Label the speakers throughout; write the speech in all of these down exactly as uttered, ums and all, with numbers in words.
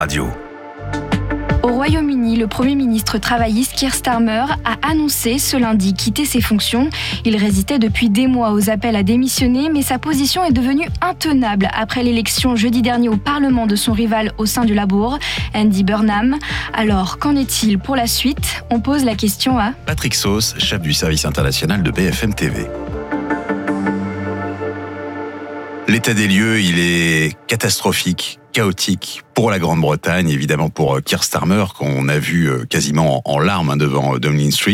Speaker 1: Radio.
Speaker 2: Au Royaume-Uni, le Premier ministre travailliste Keir Starmer a annoncé ce lundi quitter ses fonctions. Il résistait depuis des mois aux appels à démissionner, mais sa position est devenue intenable après l'élection jeudi dernier au Parlement de son rival au sein du Labour, Andy Burnham. Alors, qu'en est-il pour la suite ? On pose la question à
Speaker 1: Patrick Sauce, chef du service international de B F M T V. L'état des lieux, il est catastrophique, chaotique pour la Grande-Bretagne, évidemment pour Keir Starmer, qu'on a vu quasiment en larmes devant Downing Street.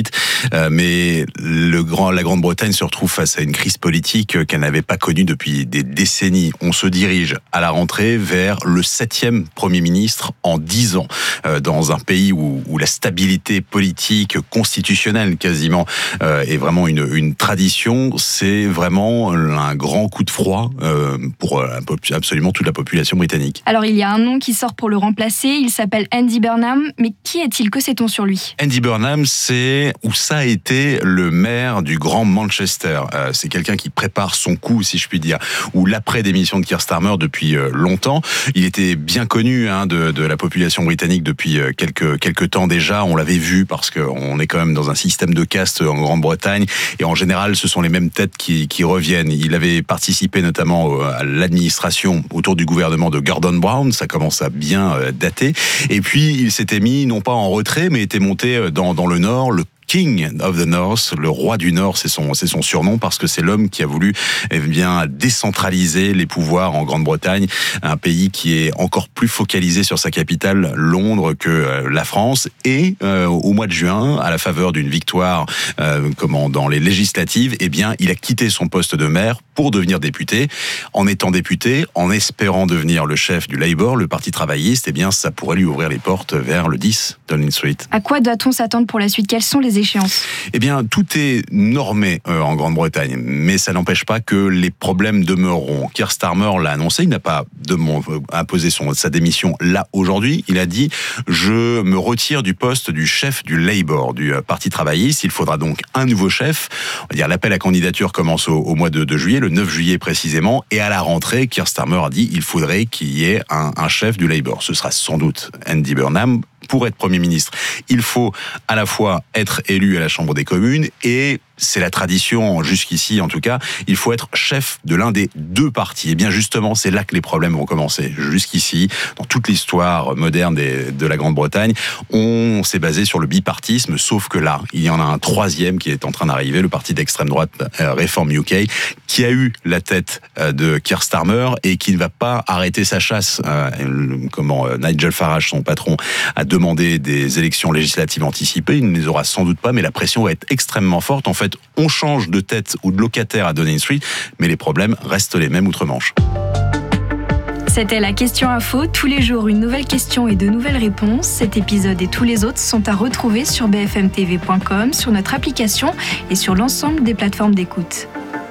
Speaker 1: Mais le grand, la Grande-Bretagne se retrouve face à une crise politique qu'elle n'avait pas connue depuis des décennies. On se dirige à la rentrée vers le septième Premier ministre en dix ans, dans un pays où, où la stabilité politique, constitutionnelle quasiment, est vraiment une, une tradition. C'est vraiment un grand coup de froid pour absolument toute la population britannique.
Speaker 2: Alors il y a un nom qui sort pour le remplacer, il s'appelle Andy Burnham, mais qui est-il ? Que sait-on sur lui ?
Speaker 1: Andy Burnham, c'est ou ça a été le maire du Grand Manchester. Euh, c'est quelqu'un qui prépare son coup, si je puis dire, ou l'après-démission de Keir Starmer depuis euh, longtemps. Il était bien connu hein, de, de la population britannique depuis euh, quelques quelques temps déjà. On l'avait vu parce qu'on est quand même dans un système de caste en Grande-Bretagne et en général, ce sont les mêmes têtes qui, qui reviennent. Il avait participé notamment à l'administration autour du gouvernement de Gordon Brown, ça commence à bien dater. Et puis, il s'était mis, non pas en retrait, mais était monté dans, dans le Nord, le King of the North, le roi du Nord, c'est son, c'est son surnom parce que c'est l'homme qui a voulu eh bien décentraliser les pouvoirs en Grande-Bretagne, un pays qui est encore plus focalisé sur sa capitale, Londres, que la France. Et euh, au mois de juin, à la faveur d'une victoire, euh, comment dans les législatives, eh bien, il a quitté son poste de maire pour devenir député. En étant député, en espérant devenir le chef du Labour, le parti travailliste, eh bien, ça pourrait lui ouvrir les portes vers le dix Downing Street.
Speaker 2: À quoi doit-on s'attendre pour la suite ? Quelles sont les échéances ?
Speaker 1: Eh bien, tout est normé euh, en Grande-Bretagne, mais ça n'empêche pas que les problèmes demeureront. Keir Starmer l'a annoncé, il n'a pas demandé, imposé son, sa démission là aujourd'hui. Il a dit « Je me retire du poste du chef du Labour, du euh, Parti travailliste. Il faudra donc un nouveau chef. » On va dire l'appel à candidature commence au, au mois de, de juillet, le neuf juillet précisément, et à la rentrée, Keir Starmer a dit « Il faudrait qu'il y ait un, un chef du Labour. » Ce sera sans doute Andy Burnham. Pour être Premier ministre, il faut à la fois être élu à la Chambre des communes et c'est la tradition jusqu'ici en tout cas, il faut être chef de l'un des deux partis. Et bien justement, c'est là que les problèmes vont commencer. Jusqu'ici, dans toute l'histoire moderne des, de la Grande-Bretagne, on s'est basé sur le bipartisme, sauf que là, il y en a un troisième qui est en train d'arriver, le parti d'extrême droite euh, Reform U K, qui a eu la tête euh, de Keir Starmer et qui ne va pas arrêter sa chasse. Euh, comment euh, Nigel Farage, son patron, a demandé des élections législatives anticipées. Il ne les aura sans doute pas, mais la pression va être extrêmement forte. En fait, on change de tête ou de locataire à Downing Street, mais les problèmes restent les mêmes outre-Manche.
Speaker 2: C'était la question info. Tous les jours, une nouvelle question et de nouvelles réponses. Cet épisode et tous les autres sont à retrouver sur b f m t v point com, sur notre application et sur l'ensemble des plateformes d'écoute.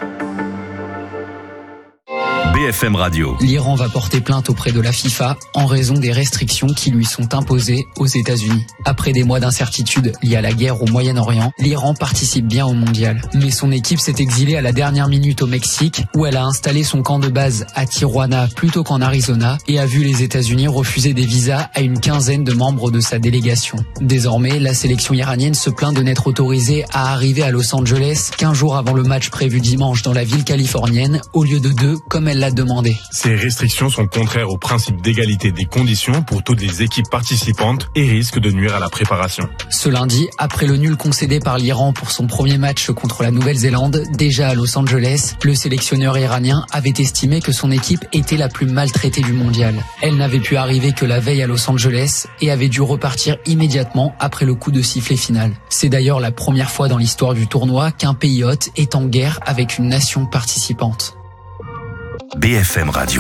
Speaker 3: B F M Radio.
Speaker 4: L'Iran va porter plainte auprès de la FIFA en raison des restrictions qui lui sont imposées aux États-Unis. Après des mois d'incertitude liés à la guerre au Moyen-Orient, l'Iran participe bien au mondial. Mais son équipe s'est exilée à la dernière minute au Mexique, où elle a installé son camp de base à Tijuana plutôt qu'en Arizona et a vu les États-Unis refuser des visas à une quinzaine de membres de sa délégation. Désormais, la sélection iranienne se plaint de n'être autorisée à arriver à Los Angeles qu'un jour avant le match prévu dimanche dans la ville californienne, au lieu de deux comme elle l'a demandé.
Speaker 5: Ces restrictions sont contraires au principe d'égalité des conditions pour toutes les équipes participantes et risquent de nuire à la préparation.
Speaker 4: Ce lundi, après le nul concédé par l'Iran pour son premier match contre la Nouvelle-Zélande, déjà à Los Angeles, le sélectionneur iranien avait estimé que son équipe était la plus maltraitée du mondial. Elle n'avait pu arriver que la veille à Los Angeles et avait dû repartir immédiatement après le coup de sifflet final. C'est d'ailleurs la première fois dans l'histoire du tournoi qu'un pays hôte est en guerre avec une nation participante.
Speaker 3: B F M Radio.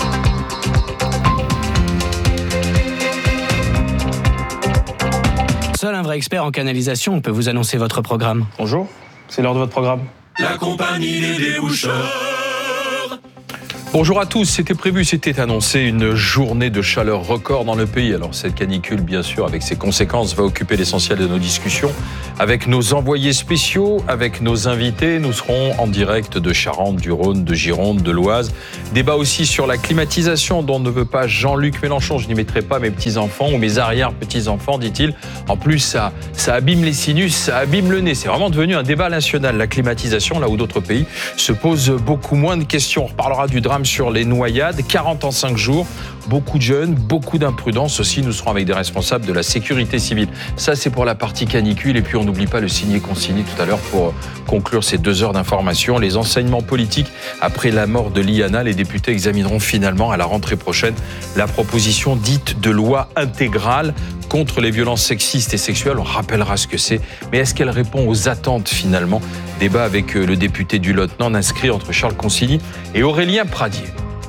Speaker 6: Seul un vrai expert en canalisation peut vous annoncer votre programme.
Speaker 7: Bonjour, c'est l'heure de votre programme.
Speaker 8: La compagnie des déboucheurs.
Speaker 7: Bonjour à tous, c'était prévu, c'était annoncé une journée de chaleur record dans le pays. Alors cette canicule, bien sûr, avec ses conséquences, va occuper l'essentiel de nos discussions. Avec nos envoyés spéciaux, avec nos invités, nous serons en direct de Charente, du Rhône, de Gironde, de l'Oise. Débat aussi sur la climatisation dont ne veut pas Jean-Luc Mélenchon. Je n'y mettrai pas mes petits-enfants ou mes arrière-petits-enfants, dit-il. En plus, ça, ça abîme les sinus, ça abîme le nez. C'est vraiment devenu un débat national, la climatisation, là où d'autres pays se posent beaucoup moins de questions. On reparlera du drame sur les noyades, quarante en cinq jours, beaucoup de jeunes, beaucoup d'imprudence aussi. Nous serons avec des responsables de la sécurité civile. Ça, c'est pour la partie canicule. Et puis, on n'oublie pas le signé-consigné tout à l'heure pour conclure ces deux heures d'information. Les enseignements politiques après la mort de Liana, les députés examineront finalement à la rentrée prochaine la proposition dite de loi intégrale contre les violences sexistes et sexuelles. On rappellera ce que c'est. Mais est-ce qu'elle répond aux attentes finalement? Débat avec le député du Lot, non inscrit entre Charles Consigny et Aurélien Pradier.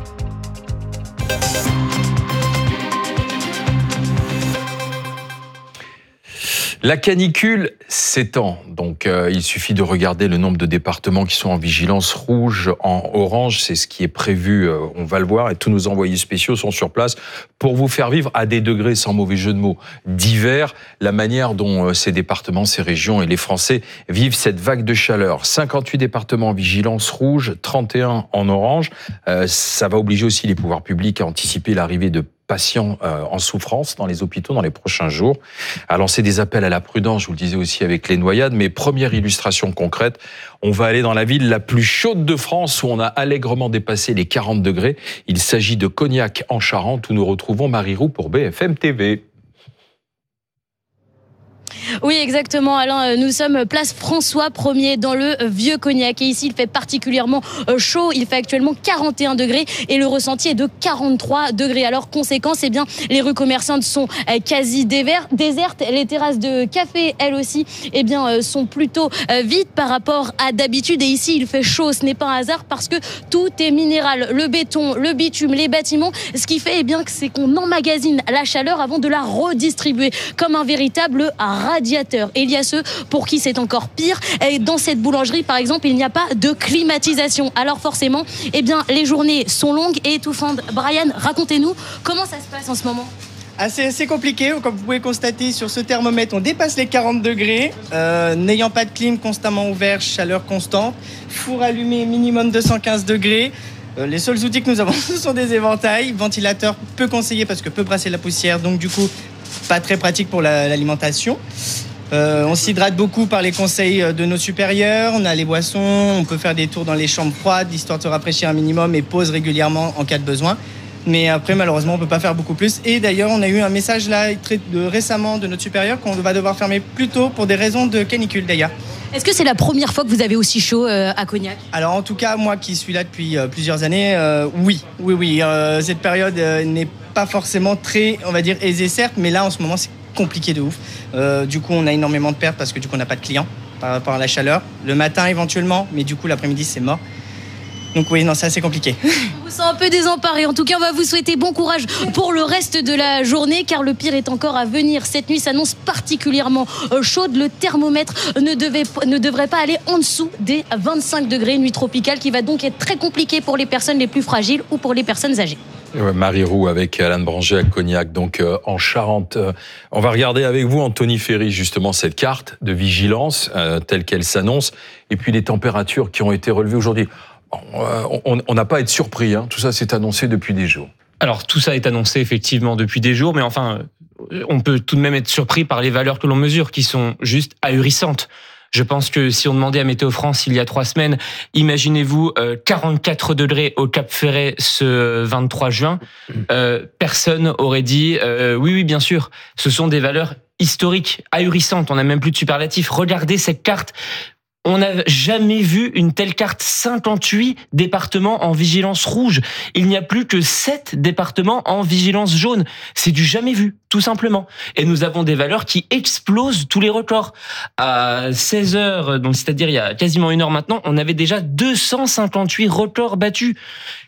Speaker 7: La canicule s'étend, donc euh, il suffit de regarder le nombre de départements qui sont en vigilance rouge, en orange, c'est ce qui est prévu, euh, on va le voir, et tous nos envoyés spéciaux sont sur place pour vous faire vivre à des degrés, sans mauvais jeu de mots, divers, la manière dont euh, ces départements, ces régions et les Français vivent cette vague de chaleur. cinquante-huit départements en vigilance rouge, trente et un en orange, euh, ça va obliger aussi les pouvoirs publics à anticiper l'arrivée de patients euh, en souffrance dans les hôpitaux dans les prochains jours, à lancer des appels à la prudence, je vous le disais aussi avec les noyades, mais première illustration concrète, on va aller dans la ville la plus chaude de France où on a allègrement dépassé les quarante degrés. Il s'agit de Cognac en Charente où nous retrouvons Marie Roux pour B F M T V.
Speaker 8: Oui, exactement, Alain. Nous sommes place François premier dans le Vieux Cognac. Et ici, il fait particulièrement chaud. Il fait actuellement quarante et un degrés et le ressenti est de quarante-trois degrés. Alors, conséquence, eh bien, les rues commerçantes sont quasi désertes. Les terrasses de café, elles aussi, eh bien, sont plutôt vides par rapport à d'habitude. Et ici, il fait chaud. Ce n'est pas un hasard parce que tout est minéral. Le béton, le bitume, les bâtiments. Ce qui fait, eh bien, c'est qu'on emmagasine la chaleur avant de la redistribuer comme un véritable radiateur. Et il y a ceux pour qui c'est encore pire. Et dans cette boulangerie, par exemple, il n'y a pas de climatisation. Alors forcément, eh bien, les journées sont longues et étouffantes. Brian, racontez-nous comment ça se passe en ce moment.
Speaker 9: Ah, c'est assez compliqué. Comme vous pouvez constater sur ce thermomètre, on dépasse les quarante degrés. Euh, n'ayant pas de clim constamment ouvert, chaleur constante, four allumé minimum deux cent quinze degrés. Euh, les seuls outils que nous avons, ce sont des éventails. Ventilateur peu conseillé parce que peut brasser la poussière, donc du coup, pas très pratique pour la, l'alimentation. Euh, on s'hydrate beaucoup par les conseils de nos supérieurs. On a les boissons, on peut faire des tours dans les chambres froides, histoire de se rafraîchir un minimum et pause régulièrement en cas de besoin. Mais après, malheureusement, on ne peut pas faire beaucoup plus. Et d'ailleurs, on a eu un message là très, de, récemment de notre supérieur qu'on va devoir fermer plus tôt pour des raisons de canicule d'ailleurs.
Speaker 8: Est-ce que c'est la première fois que vous avez aussi chaud euh, à Cognac ?
Speaker 9: Alors en tout cas, moi qui suis là depuis euh, plusieurs années, euh, oui, oui, oui. Euh, cette période euh, n'est pas forcément très, on va dire, aisée certes, mais là en ce moment c'est compliqué de ouf. Euh, du coup, on a énormément de pertes parce que du coup, on n'a pas de clients par rapport à la chaleur. Le matin éventuellement, mais du coup, l'après-midi, c'est mort. Donc oui, non, c'est assez compliqué.
Speaker 8: On vous sent un peu désemparé. En tout cas, on va vous souhaiter bon courage pour le reste de la journée, car le pire est encore à venir. Cette nuit s'annonce particulièrement chaude. Le thermomètre ne, devait, ne devrait pas aller en dessous des vingt-cinq degrés. Une nuit tropicale qui va donc être très compliquée pour les personnes les plus fragiles ou pour les personnes âgées.
Speaker 7: Marie Roux avec Alain Branger à Cognac, donc euh, en Charente. Euh, on va regarder avec vous, Anthony Ferry, justement cette carte de vigilance euh, telle qu'elle s'annonce, et puis les températures qui ont été relevées aujourd'hui. On n'a pas à être surpris, hein. Tout ça s'est annoncé depuis des jours.
Speaker 10: Alors tout ça est annoncé effectivement depuis des jours, mais enfin, on peut tout de même être surpris par les valeurs que l'on mesure, qui sont juste ahurissantes. Je pense que si on demandait à Météo France il y a trois semaines, imaginez-vous euh, quarante-quatre degrés au Cap Ferret ce vingt-trois juin, euh, personne aurait dit euh, oui, oui, bien sûr, ce sont des valeurs historiques, ahurissantes, on n'a même plus de superlatifs. Regardez cette carte. On n'a jamais vu une telle carte, cinquante-huit départements en vigilance rouge. Il n'y a plus que sept départements en vigilance jaune. C'est du jamais vu, tout simplement. Et nous avons des valeurs qui explosent tous les records. À seize heures, donc c'est-à-dire il y a quasiment une heure maintenant, on avait déjà deux cent cinquante-huit records battus.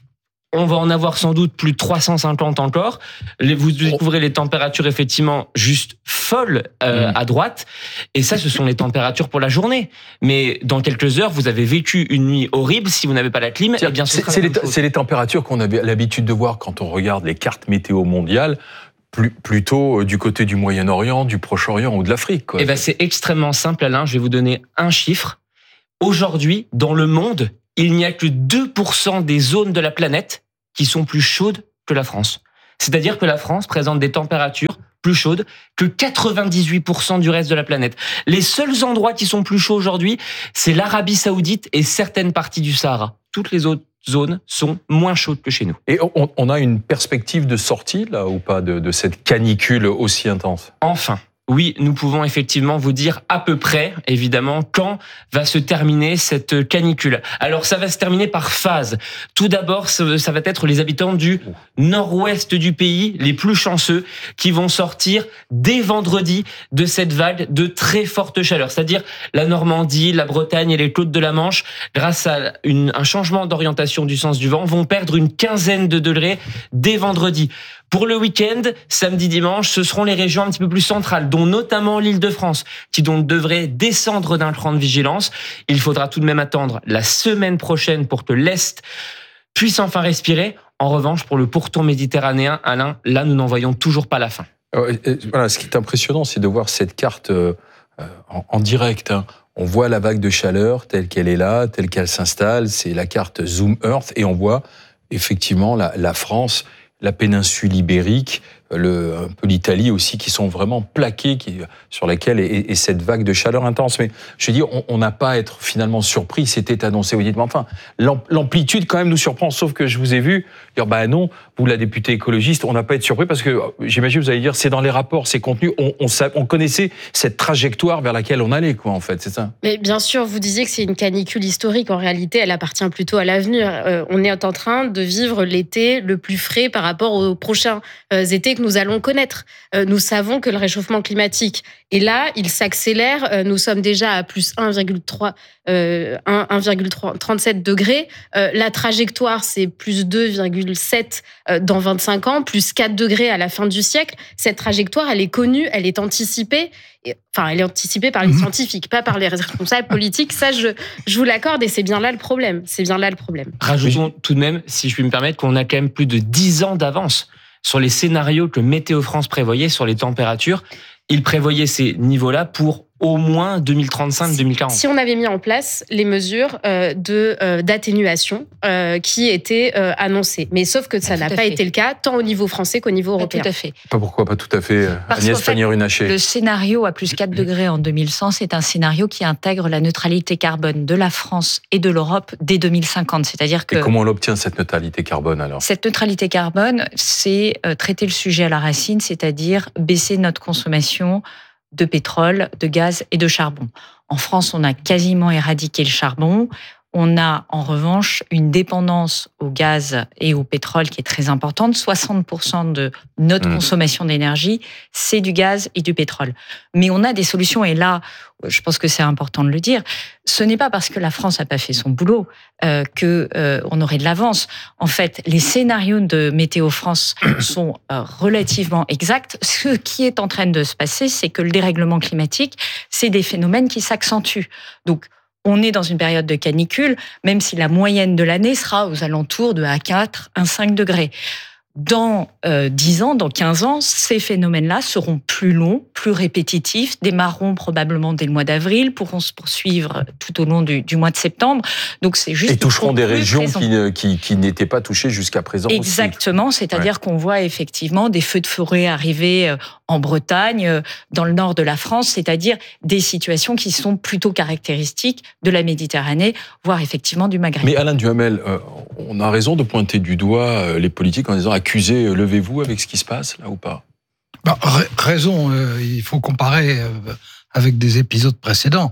Speaker 10: On va en avoir sans doute plus de trois cent cinquante encore. Vous découvrez les températures effectivement juste folles euh, mmh. à droite. Et ça, ce sont les températures pour la journée. Mais dans quelques heures, vous avez vécu une nuit horrible. Si vous n'avez pas la clim, eh bien,
Speaker 7: c'est, c'est, les, c'est les températures qu'on avait l'habitude de voir quand on regarde les cartes météo mondiales. Plus, plutôt du côté du Moyen-Orient, du Proche-Orient ou de l'Afrique. Quoi.
Speaker 10: Eh ben, c'est extrêmement simple, Alain. Je vais vous donner un chiffre. Aujourd'hui, dans le monde, il n'y a que deux pour cent des zones de la planète qui sont plus chaudes que la France. C'est-à-dire que la France présente des températures plus chaudes que quatre-vingt-dix-huit pour cent du reste de la planète. Les seuls endroits qui sont plus chauds aujourd'hui, c'est l'Arabie Saoudite et certaines parties du Sahara. Toutes les autres zones sont moins chaudes que chez nous.
Speaker 7: Et on, on a une perspective de sortie, là, ou pas, de, de cette canicule aussi intense ?
Speaker 10: Enfin. Oui, nous pouvons effectivement vous dire à peu près, évidemment, quand va se terminer cette canicule. Alors, ça va se terminer par phase. Tout d'abord, ça va être les habitants du nord-ouest du pays, les plus chanceux, qui vont sortir dès vendredi de cette vague de très forte chaleur. C'est-à-dire la Normandie, la Bretagne et les côtes de la Manche, grâce à une, un changement d'orientation du sens du vent, vont perdre une quinzaine de degrés dès vendredi. Pour le week-end, samedi, dimanche, ce seront les régions un petit peu plus centrales, dont notamment l'Île-de-France, qui donc devraient descendre d'un cran de vigilance. Il faudra tout de même attendre la semaine prochaine pour que l'Est puisse enfin respirer. En revanche, pour le pourtour méditerranéen, Alain, là, nous n'en voyons toujours pas la fin.
Speaker 7: Euh, voilà, ce qui est impressionnant, c'est de voir cette carte euh, en, en direct. Hein. On voit la vague de chaleur telle qu'elle est là, telle qu'elle s'installe. C'est la carte Zoom Earth et on voit effectivement la, la France, la péninsule ibérique, le, un peu l'Italie aussi, qui sont vraiment plaqués, qui, sur laquelle est, est cette vague de chaleur intense. Mais je dis, on n'a pas à être finalement surpris, c'était annoncé. Vous dites, mais enfin, l'amplitude quand même nous surprend, sauf que je vous ai vu dire, bah non, vous la députée écologiste, on n'a pas à être surpris parce que j'imagine vous allez dire, c'est dans les rapports, c'est contenu, on, on, on connaissait cette trajectoire vers laquelle on allait, quoi, en fait, c'est ça.
Speaker 8: Mais bien sûr, vous disiez que c'est une canicule historique. En réalité, elle appartient plutôt à l'avenir. Euh, on est en train de vivre l'été le plus frais par rapport aux prochains euh, étés que nous allons connaître. Euh, nous savons que le réchauffement climatique est là, il s'accélère. Euh, nous sommes déjà à plus un virgule trois, euh, un virgule trente-sept degrés. Euh, la trajectoire, c'est plus deux virgule sept euh, dans vingt-cinq ans, plus quatre degrés à la fin du siècle. Cette trajectoire, elle est connue, elle est anticipée. Et, enfin, elle est anticipée par les mmh. scientifiques, pas par les responsables politiques. Ça, je, je vous l'accorde, et c'est bien là le problème. C'est bien là le problème.
Speaker 10: Rajoutons tout de même, si je puis me permettre, qu'on a quand même plus de dix ans d'avance sur les scénarios que Météo France prévoyait sur les températures. Il prévoyait ces niveaux-là pour au moins deux mille trente-cinq deux mille quarante.
Speaker 8: Si on avait mis en place les mesures euh, de, euh, d'atténuation euh, qui étaient euh, annoncées. Mais sauf que ça n'a pas fait. été le cas, tant au niveau français qu'au niveau européen.
Speaker 11: Pas tout à fait.
Speaker 7: Pas pourquoi pas tout à fait,
Speaker 11: Parce
Speaker 7: Agnès Pannier-Runacher.
Speaker 11: Le scénario à plus quatre degrés en deux mille cent, c'est un scénario qui intègre la neutralité carbone de la France et de l'Europe dès deux mille cinquante. C'est-à-dire que...
Speaker 7: Et comment on obtient cette neutralité carbone alors ?
Speaker 11: Cette neutralité carbone, c'est euh, traiter le sujet à la racine, c'est-à-dire baisser notre consommation de pétrole, de gaz et de charbon. En France, on a quasiment éradiqué le charbon. On a en revanche une dépendance au gaz et au pétrole qui est très importante. soixante pour cent de notre mmh. consommation d'énergie, c'est du gaz et du pétrole. Mais on a des solutions et là, je pense que c'est important de le dire, ce n'est pas parce que la France n'a pas fait son boulot euh, qu'on euh, aurait de l'avance. En fait, les scénarios de Météo France sont euh, relativement exacts. Ce qui est en train de se passer, c'est que le dérèglement climatique, c'est des phénomènes qui s'accentuent. Donc, on est dans une période de canicule, même si la moyenne de l'année sera aux alentours de un quatre, un cinq degrés. Dans euh, dix ans, dans quinze ans, ces phénomènes-là seront plus longs, plus répétitifs, démarreront probablement dès le mois d'avril, pourront se poursuivre tout au long du, du mois de septembre. Donc c'est juste
Speaker 7: et toucheront des régions qui, qui, qui n'étaient pas touchées jusqu'à présent.
Speaker 11: Exactement,
Speaker 7: aussi.
Speaker 11: c'est-à-dire
Speaker 7: ouais.
Speaker 11: qu'on voit effectivement des feux de forêt arriver en Bretagne, dans le nord de la France, c'est-à-dire des situations qui sont plutôt caractéristiques de la Méditerranée, voire effectivement du Maghreb.
Speaker 7: Mais Alain Duhamel, euh, on a raison de pointer du doigt les politiques en disant accusez, levez-vous avec ce qui se passe là ou pas ?
Speaker 12: Bah, raison, euh, il faut comparer euh, avec des épisodes précédents.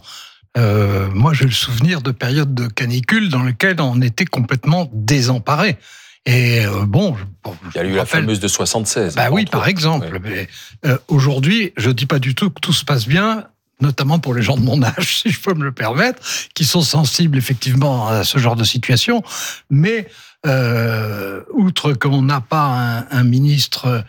Speaker 12: Euh, moi, j'ai le souvenir de périodes de canicule dans lesquelles on était complètement désemparés. Et euh, bon, bon,
Speaker 7: il y a eu la rappelle, fameuse de soixante-seize.
Speaker 12: Bah oui, par exemple. Ouais. Mais, euh, aujourd'hui, je dis pas du tout que tout se passe bien, notamment pour les gens de mon âge, si je peux me le permettre, qui sont sensibles effectivement à ce genre de situation. Mais euh, outre qu'on n'a pas un, un ministre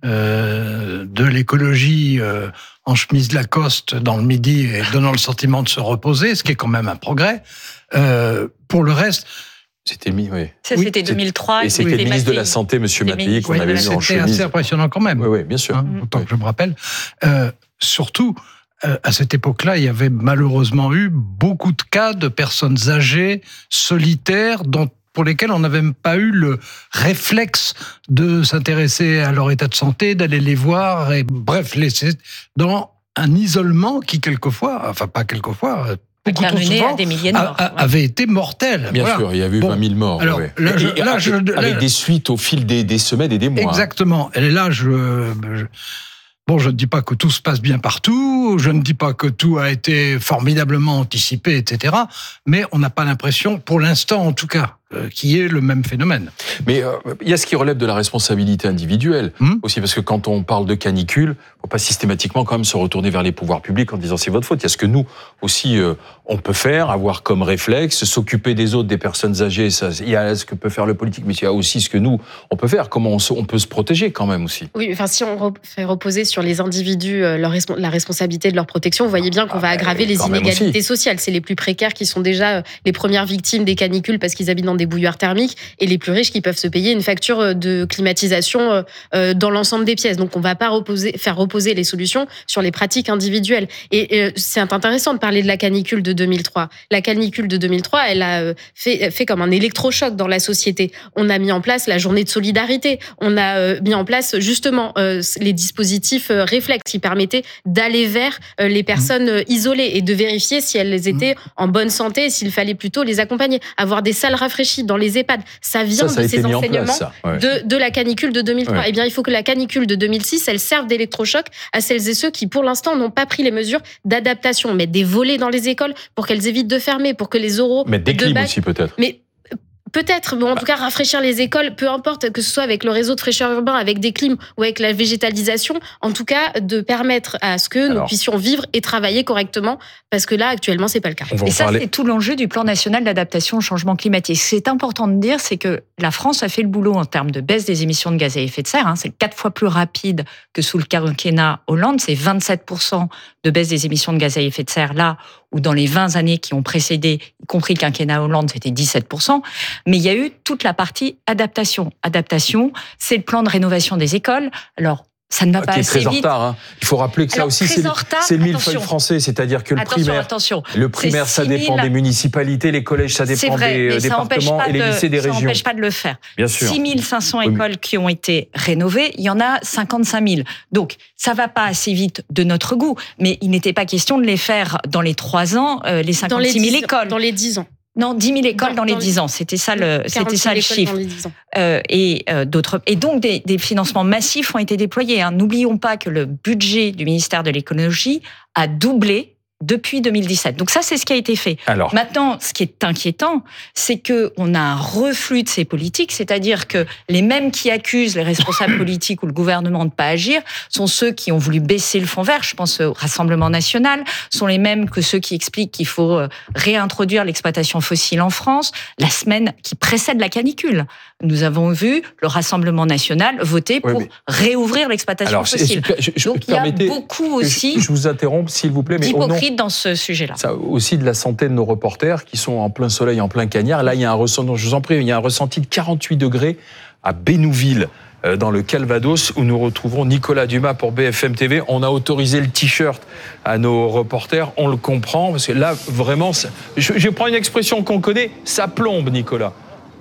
Speaker 12: euh, de l'écologie euh, en chemise Lacoste dans le Midi et donnant le sentiment de se reposer, ce qui est quand même un progrès. Euh, pour le reste...
Speaker 7: C'était oui.
Speaker 11: Ça, c'était oui, deux mille trois.
Speaker 7: Et c'était le ministre de la Santé, M. Mattei, qu'on
Speaker 12: oui,
Speaker 7: avait vu en chemise.
Speaker 12: C'était assez impressionnant quand même.
Speaker 7: Oui, oui, bien sûr.
Speaker 12: Hein, autant oui. que je me rappelle. Euh, surtout, euh, à cette époque-là, il y avait malheureusement eu beaucoup de cas de personnes âgées, solitaires, dont pour lesquels on n'avait même pas eu le réflexe de s'intéresser à leur état de santé, d'aller les voir, et bref, laisser dans un isolement qui, quelquefois, enfin pas quelquefois, beaucoup trop souvent,
Speaker 11: à des milliers de morts,
Speaker 12: a, a, avait été mortel.
Speaker 7: Bien
Speaker 12: voilà.
Speaker 7: sûr, il y a eu bon, vingt mille morts.
Speaker 12: Alors,
Speaker 7: ouais.
Speaker 12: là, je, là,
Speaker 7: avec,
Speaker 12: je, là,
Speaker 7: avec des suites au fil des, des semaines et des mois.
Speaker 12: Exactement. Et là, je... je Bon, je ne dis pas que tout se passe bien partout, je ne dis pas que tout a été formidablement anticipé, et cetera. Mais on n'a pas l'impression, pour l'instant en tout cas, euh, qu'il y ait le même phénomène.
Speaker 7: Mais il euh, y a ce qui relève de la responsabilité individuelle hum. aussi, parce que quand on parle de canicule, il ne faut pas systématiquement quand même se retourner vers les pouvoirs publics en disant c'est votre faute. Il y a ce que nous aussi euh, on peut faire, avoir comme réflexe, s'occuper des autres, des personnes âgées. Il y a ce que peut faire le politique, mais il y a aussi ce que nous on peut faire. Comment on, se, on peut se protéger quand même aussi.
Speaker 13: Oui, enfin si on re- fait reposer sur les individus euh, leur, la responsabilité de leur protection, vous voyez bien qu'on ah, va aggraver les inégalités sociales. C'est les plus précaires qui sont déjà euh, les premières victimes des canicules parce qu'ils habitent dans des bouilloires thermiques et les plus riches qui peuvent se payer une facture de climatisation euh, dans l'ensemble des pièces. Donc on ne va pas reposer, faire reposer les solutions sur les pratiques individuelles. Et euh, c'est intéressant de parler de la canicule de deux mille trois. La canicule de deux mille trois, elle a fait, fait comme un électrochoc dans la société. On a mis en place la journée de solidarité. On a euh, mis en place justement euh, les dispositifs euh, réflexes qui permettaient d'aller vers euh, les personnes euh, isolées et de vérifier si elles étaient en bonne santé et s'il fallait plutôt les accompagner. Avoir des salles rafraîchies dans les EHPAD, ça vient ça, ça de ces enseignements place, ouais. de, de la canicule de deux mille trois. Ouais. Eh bien, il faut que la canicule de deux mille six, elle serve d'électrochoc à celles et ceux qui, pour l'instant, n'ont pas pris les mesures d'adaptation. Mettre des volets dans les écoles pour qu'elles évitent de fermer, pour que les oraux...
Speaker 7: Mettre des clims aussi, peut-être.
Speaker 13: Mais peut-être, mais en tout cas, rafraîchir les écoles, peu importe que ce soit avec le réseau de fraîcheur urbain, avec des clims ou avec la végétalisation, en tout cas, de permettre à ce que Alors, nous puissions vivre et travailler correctement, parce que là, actuellement, c'est pas le cas.
Speaker 11: Et ça, parler. c'est tout l'enjeu du plan national d'adaptation au changement climatique. Ce qui est important de dire, c'est que la France a fait le boulot en termes de baisse des émissions de gaz à effet de serre. Hein. C'est quatre fois plus rapide que sous le quinquennat Hollande. C'est vingt-sept pour cent de baisse des émissions de gaz à effet de serre, là où dans les vingt années qui ont précédé, y compris le quinquennat Hollande, c'était dix-sept pour cent. Mais il y a eu toute la partie adaptation. Adaptation, c'est le plan de rénovation des écoles. Alors, ça ne va pas
Speaker 7: qui est
Speaker 11: assez
Speaker 7: très
Speaker 11: vite.
Speaker 7: En retard, hein. Il faut rappeler que
Speaker 11: Alors,
Speaker 7: ça aussi, c'est,
Speaker 11: retard,
Speaker 7: c'est le millefeuille français, c'est-à-dire que le
Speaker 11: attention,
Speaker 7: primaire,
Speaker 11: attention.
Speaker 7: le primaire, ça dépend des municipalités, les collèges, ça dépend
Speaker 11: vrai,
Speaker 7: des départements et les
Speaker 11: de,
Speaker 7: lycées des
Speaker 11: ça
Speaker 7: régions.
Speaker 11: Ça n'empêche pas de le faire.
Speaker 7: Bien sûr.
Speaker 11: six mille cinq cents
Speaker 7: oui,
Speaker 11: écoles
Speaker 7: mais...
Speaker 11: qui ont été rénovées, il y en a cinquante-cinq mille. Donc, ça va pas assez vite de notre goût, mais il n'était pas question de les faire dans les trois ans, euh, les cinquante-six mille écoles.
Speaker 13: Dans les dix ans.
Speaker 11: Non, dix mille écoles dans, dans les dix ans. C'était ça le, c'était ça le chiffre. Euh, et euh, d'autres, et donc des, des financements massifs ont été déployés. Hein. N'oublions pas que le budget du ministère de l'écologie a doublé depuis deux mille dix-sept. Donc ça, c'est ce qui a été fait.
Speaker 7: Alors.
Speaker 11: Maintenant, ce qui est inquiétant, c'est que on a un reflux de ces politiques, c'est-à-dire que les mêmes qui accusent les responsables politiques ou le gouvernement de ne pas agir sont ceux qui ont voulu baisser le fonds vert, je pense au Rassemblement national, sont les mêmes que ceux qui expliquent qu'il faut réintroduire l'exploitation fossile en France. La semaine qui précède la canicule, nous avons vu le Rassemblement national voter pour oui, mais... réouvrir l'exploitation Alors, fossile. Je, je, Donc il y a beaucoup aussi...
Speaker 7: Je, je vous interromps, s'il vous plaît, mais au nom...
Speaker 11: dans ce sujet-là.
Speaker 7: Ça aussi de la santé de nos reporters qui sont en plein soleil, en plein cagnard. Là, il y a un ressenti, je vous en prie, il y a un ressenti de quarante-huit degrés à Bénouville, dans le Calvados, où nous retrouvons Nicolas Dumas pour B F M T V. On a autorisé le t-shirt à nos reporters, on le comprend, parce que là, vraiment, ça... je, je prends une expression qu'on connaît, ça plombe, Nicolas.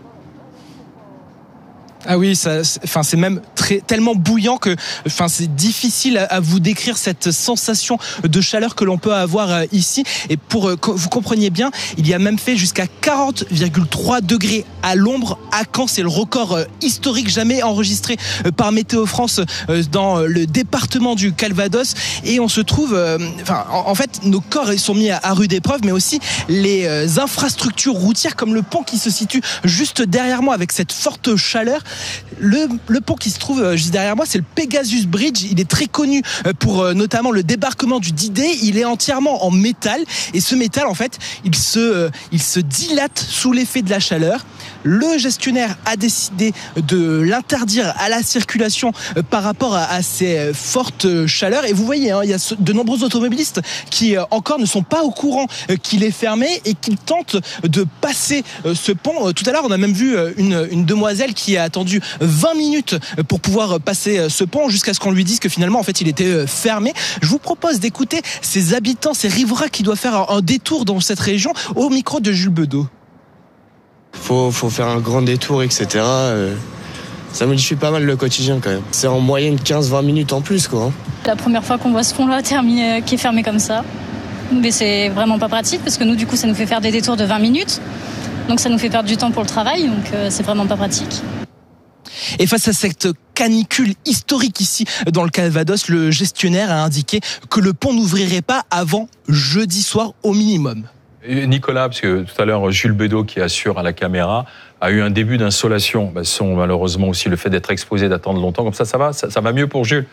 Speaker 14: Ah oui, ça, c'est, enfin, c'est même très, tellement bouillant que, enfin, c'est difficile à, à vous décrire cette sensation de chaleur que l'on peut avoir euh, ici. Et pour euh, que vous compreniez bien, il y a même fait jusqu'à quarante virgule trois degrés à l'ombre à Caen. C'est le record euh, historique jamais enregistré euh, par Météo France euh, dans euh, le département du Calvados. Et on se trouve, euh, enfin, en, en fait, nos corps sont mis à, à rude épreuve, mais aussi les euh, infrastructures routières comme le pont qui se situe juste derrière moi avec cette forte chaleur. Le, le pont qui se trouve juste derrière moi, c'est le Pegasus Bridge. Il est très connu pour notamment le débarquement du D-Day. Il est entièrement en métal et ce métal, en fait, il se, il se dilate sous l'effet de la chaleur. Le gestionnaire a décidé de l'interdire à la circulation par rapport à, à ces fortes chaleurs. Et vous voyez, hein, il y a de nombreux automobilistes qui encore ne sont pas au courant qu'il est fermé et qui tentent de passer ce pont. Tout à l'heure, on a même vu une, une demoiselle qui a attendu vingt minutes pour pouvoir passer ce pont jusqu'à ce qu'on lui dise que finalement, en fait, il était fermé. Je vous propose d'écouter ces habitants, ces riverains qui doivent faire un, un détour dans cette région au micro de Jules Bedeau.
Speaker 15: Faut, faut faire un grand détour, et cetera. Ça modifie pas mal le quotidien quand même. C'est en moyenne quinze à vingt minutes en plus, quoi.
Speaker 16: La première fois qu'on voit ce pont-là terminé, qui est fermé comme ça. Mais c'est vraiment pas pratique parce que nous, du coup, ça nous fait faire des détours de vingt minutes. Donc ça nous fait perdre du temps pour le travail, donc euh, c'est vraiment pas pratique.
Speaker 14: Et face à cette canicule historique ici dans le Calvados, le gestionnaire a indiqué que le pont n'ouvrirait pas avant jeudi soir au minimum.
Speaker 7: Nicolas, parce que tout à l'heure, Jules Bedeau, qui assure à la caméra, a eu un début d'insolation. Ben, son, malheureusement aussi le fait d'être exposé, d'attendre longtemps. Comme ça, ça va, ça, ça va mieux pour Jules?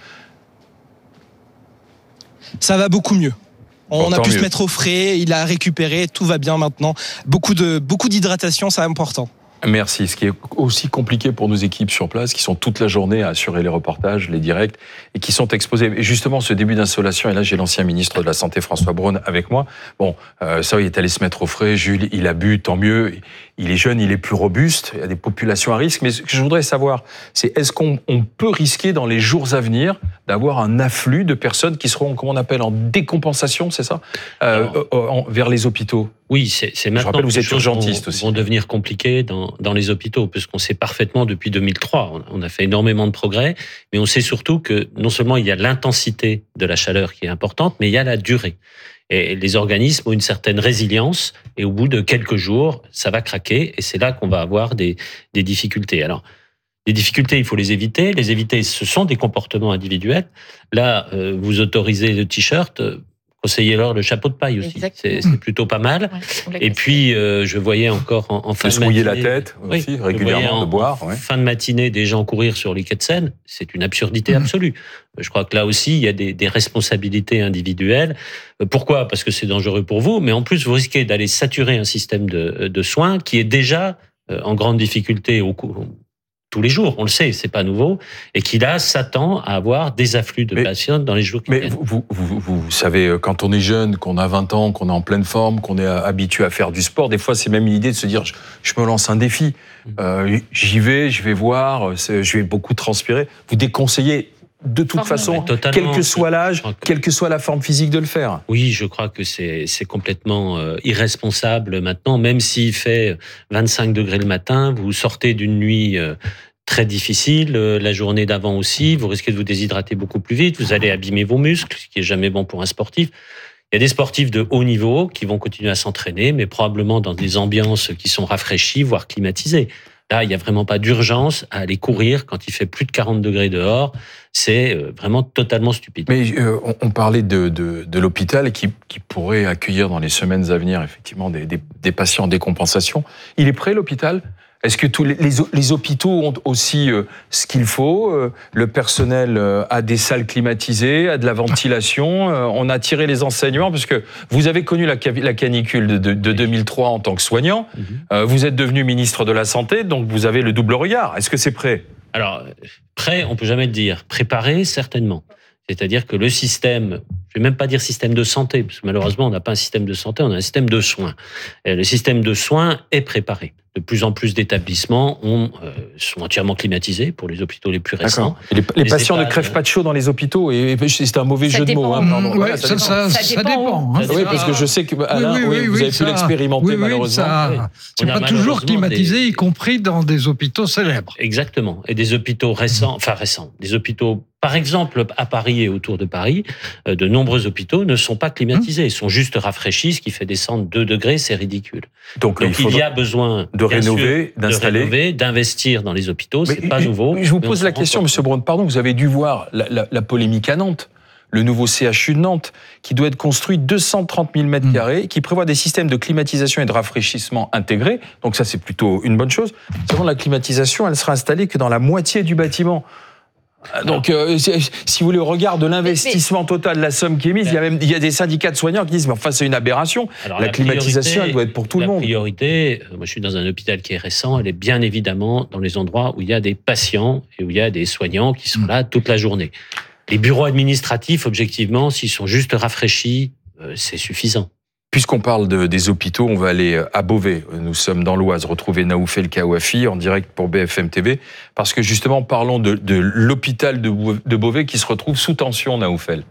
Speaker 14: Ça va beaucoup mieux. On
Speaker 7: bon,
Speaker 14: a pu
Speaker 7: mieux.
Speaker 14: se mettre au frais, il a récupéré, tout va bien maintenant. Beaucoup de, beaucoup d'hydratation, c'est important.
Speaker 7: Merci. Ce qui est aussi compliqué pour nos équipes sur place, qui sont toute la journée à assurer les reportages, les directs, et qui sont exposés. Et justement, ce début d'insolation, et là j'ai l'ancien ministre de la Santé, François Braun, avec moi. Bon, euh, ça, il est allé se mettre au frais. Jules, il a bu, tant mieux. Il est jeune, il est plus robuste. Il y a des populations à risque. Mais ce que je voudrais savoir, c'est est-ce qu'on on peut risquer dans les jours à venir d'avoir un afflux de personnes qui seront, comment on appelle, en décompensation, c'est ça, euh, euh, en, vers les hôpitaux?
Speaker 17: Oui, c'est, c'est maintenant.
Speaker 7: Je rappelle,
Speaker 17: que
Speaker 7: vous
Speaker 17: les
Speaker 7: êtes
Speaker 17: choses
Speaker 7: urgentiste
Speaker 17: vont,
Speaker 7: aussi.
Speaker 17: vont devenir compliquées dans, dans les hôpitaux, puisqu'on sait parfaitement depuis deux mille trois, on, on a fait énormément de progrès, mais on sait surtout que non seulement il y a l'intensité de la chaleur qui est importante, mais il y a la durée. Et les organismes ont une certaine résilience, et au bout de quelques jours, ça va craquer, et c'est là qu'on va avoir des, des difficultés. Alors, les difficultés, il faut les éviter. Les éviter, ce sont des comportements individuels. Là, euh, vous autorisez le t-shirt, euh, conseillez-leur le chapeau de paille aussi. C'est, c'est plutôt pas mal. Ouais, et puis, euh, je voyais encore en, en fin de matinée...
Speaker 7: Se mouiller la tête aussi, oui, régulièrement,
Speaker 17: en,
Speaker 7: de boire. Ouais.
Speaker 17: En fin de matinée, des gens courir sur les quais de Seine, c'est une absurdité mmh. absolue. Je crois que là aussi, il y a des, des responsabilités individuelles. Pourquoi ? Parce que c'est dangereux pour vous, mais en plus, vous risquez d'aller saturer un système de, de soins qui est déjà en grande difficulté au cours... tous les jours, on le sait, c'est pas nouveau, et qui là s'attend à avoir des afflux de mais, patients dans les jours qui
Speaker 7: mais
Speaker 17: viennent.
Speaker 7: Mais vous, vous, vous, vous savez, quand on est jeune, qu'on a vingt ans, qu'on est en pleine forme, qu'on est habitué à faire du sport, des fois c'est même une idée de se dire je, je me lance un défi, euh, j'y vais, je vais voir, je vais beaucoup transpirer. Vous déconseillez de toute façon, ouais, quel que soit l'âge, que... quelle que soit la forme physique de le faire.
Speaker 17: Oui, je crois que c'est, c'est complètement euh, irresponsable maintenant, même s'il fait vingt-cinq degrés le matin, vous sortez d'une nuit euh, très difficile, euh, la journée d'avant aussi, vous risquez de vous déshydrater beaucoup plus vite, vous allez abîmer vos muscles, ce qui est jamais bon pour un sportif. Il y a des sportifs de haut niveau qui vont continuer à s'entraîner, mais probablement dans des ambiances qui sont rafraîchies, voire climatisées. Là, il n'y a vraiment pas d'urgence à aller courir quand il fait plus de quarante degrés dehors. C'est vraiment totalement stupide.
Speaker 7: Mais euh, on, on parlait de, de, de l'hôpital qui, qui pourrait accueillir dans les semaines à venir effectivement des, des, des patients en décompensation. Il est prêt, l'hôpital ? Est-ce que tous les, les, les hôpitaux ont aussi euh, ce qu'il faut ? euh, Le personnel euh, a des salles climatisées, a de la ventilation. Euh, on a tiré les enseignements parce que vous avez connu la, la canicule de, de, de deux mille trois en tant que soignant. Mm-hmm. Euh, vous êtes devenu ministre de la Santé, donc vous avez le double regard. Est-ce que c'est prêt ?
Speaker 17: Alors, prêt, on peut jamais le dire. Préparé, certainement. C'est-à-dire que le système, je vais même pas dire système de santé, parce que malheureusement, on n'a pas un système de santé, on a un système de soins. Et le système de soins est préparé. De plus en plus d'établissements ont, euh, sont entièrement climatisés pour les hôpitaux les plus récents.
Speaker 7: Et les, les, les patients étages, ne crèvent pas de chaud dans les hôpitaux, et c'est un mauvais
Speaker 13: ça
Speaker 7: jeu
Speaker 13: dépend.
Speaker 7: de mots. Hein, pardon.
Speaker 12: Ouais, ça, ça, ça, ça dépend.
Speaker 7: Hein. Oui, parce que je sais que Alain,
Speaker 12: oui, oui, oui,
Speaker 7: vous
Speaker 12: oui,
Speaker 7: avez
Speaker 12: ça,
Speaker 7: pu l'expérimenter
Speaker 12: oui, oui,
Speaker 7: malheureusement.
Speaker 12: Ça,
Speaker 17: oui.
Speaker 12: C'est pas toujours climatisé, des... y compris dans des hôpitaux célèbres.
Speaker 17: Exactement. Et des hôpitaux récents, enfin récents, des hôpitaux, par exemple à Paris et autour de Paris, de nombreux hôpitaux ne sont pas climatisés, ils sont juste rafraîchis, ce qui fait descendre deux degrés, c'est ridicule.
Speaker 7: Donc,
Speaker 17: Donc il, il y a besoin
Speaker 7: de rénover,
Speaker 17: sûr, d'installer, de rénover, d'investir dans les hôpitaux, mais, c'est pas nouveau.
Speaker 7: Je vous pose la question, Monsieur Braun, pardon, vous avez dû voir la, la, la polémique à Nantes. le nouveau C H U de Nantes, qui doit être construit deux cent trente mille mètres carrés, qui prévoit des systèmes de climatisation et de rafraîchissement intégrés. Donc ça, c'est plutôt une bonne chose. Seulement, la climatisation, elle sera installée que dans la moitié du bâtiment. Donc, euh, si vous voulez, au regard de l'investissement total de la somme qui est mise, il y a même il y a des syndicats de soignants qui disent mais enfin c'est une aberration.
Speaker 17: Alors,
Speaker 7: la,
Speaker 17: la
Speaker 7: climatisation, elle doit être pour tout
Speaker 17: la
Speaker 7: le monde.
Speaker 17: La priorité, moi je suis dans un hôpital qui est récent, elle est bien évidemment dans les endroits où il y a des patients et où il y a des soignants qui sont là toute la journée. Les bureaux administratifs, objectivement, s'ils sont juste rafraîchis, euh, c'est suffisant.
Speaker 7: Puisqu'on parle de, des hôpitaux, on va aller à Beauvais. Nous sommes dans l'Oise, retrouver Naoufel Kaouafi en direct pour B F M T V, parce que justement, parlons de, de l'hôpital de, de Beauvais qui se retrouve sous tension, Naoufel.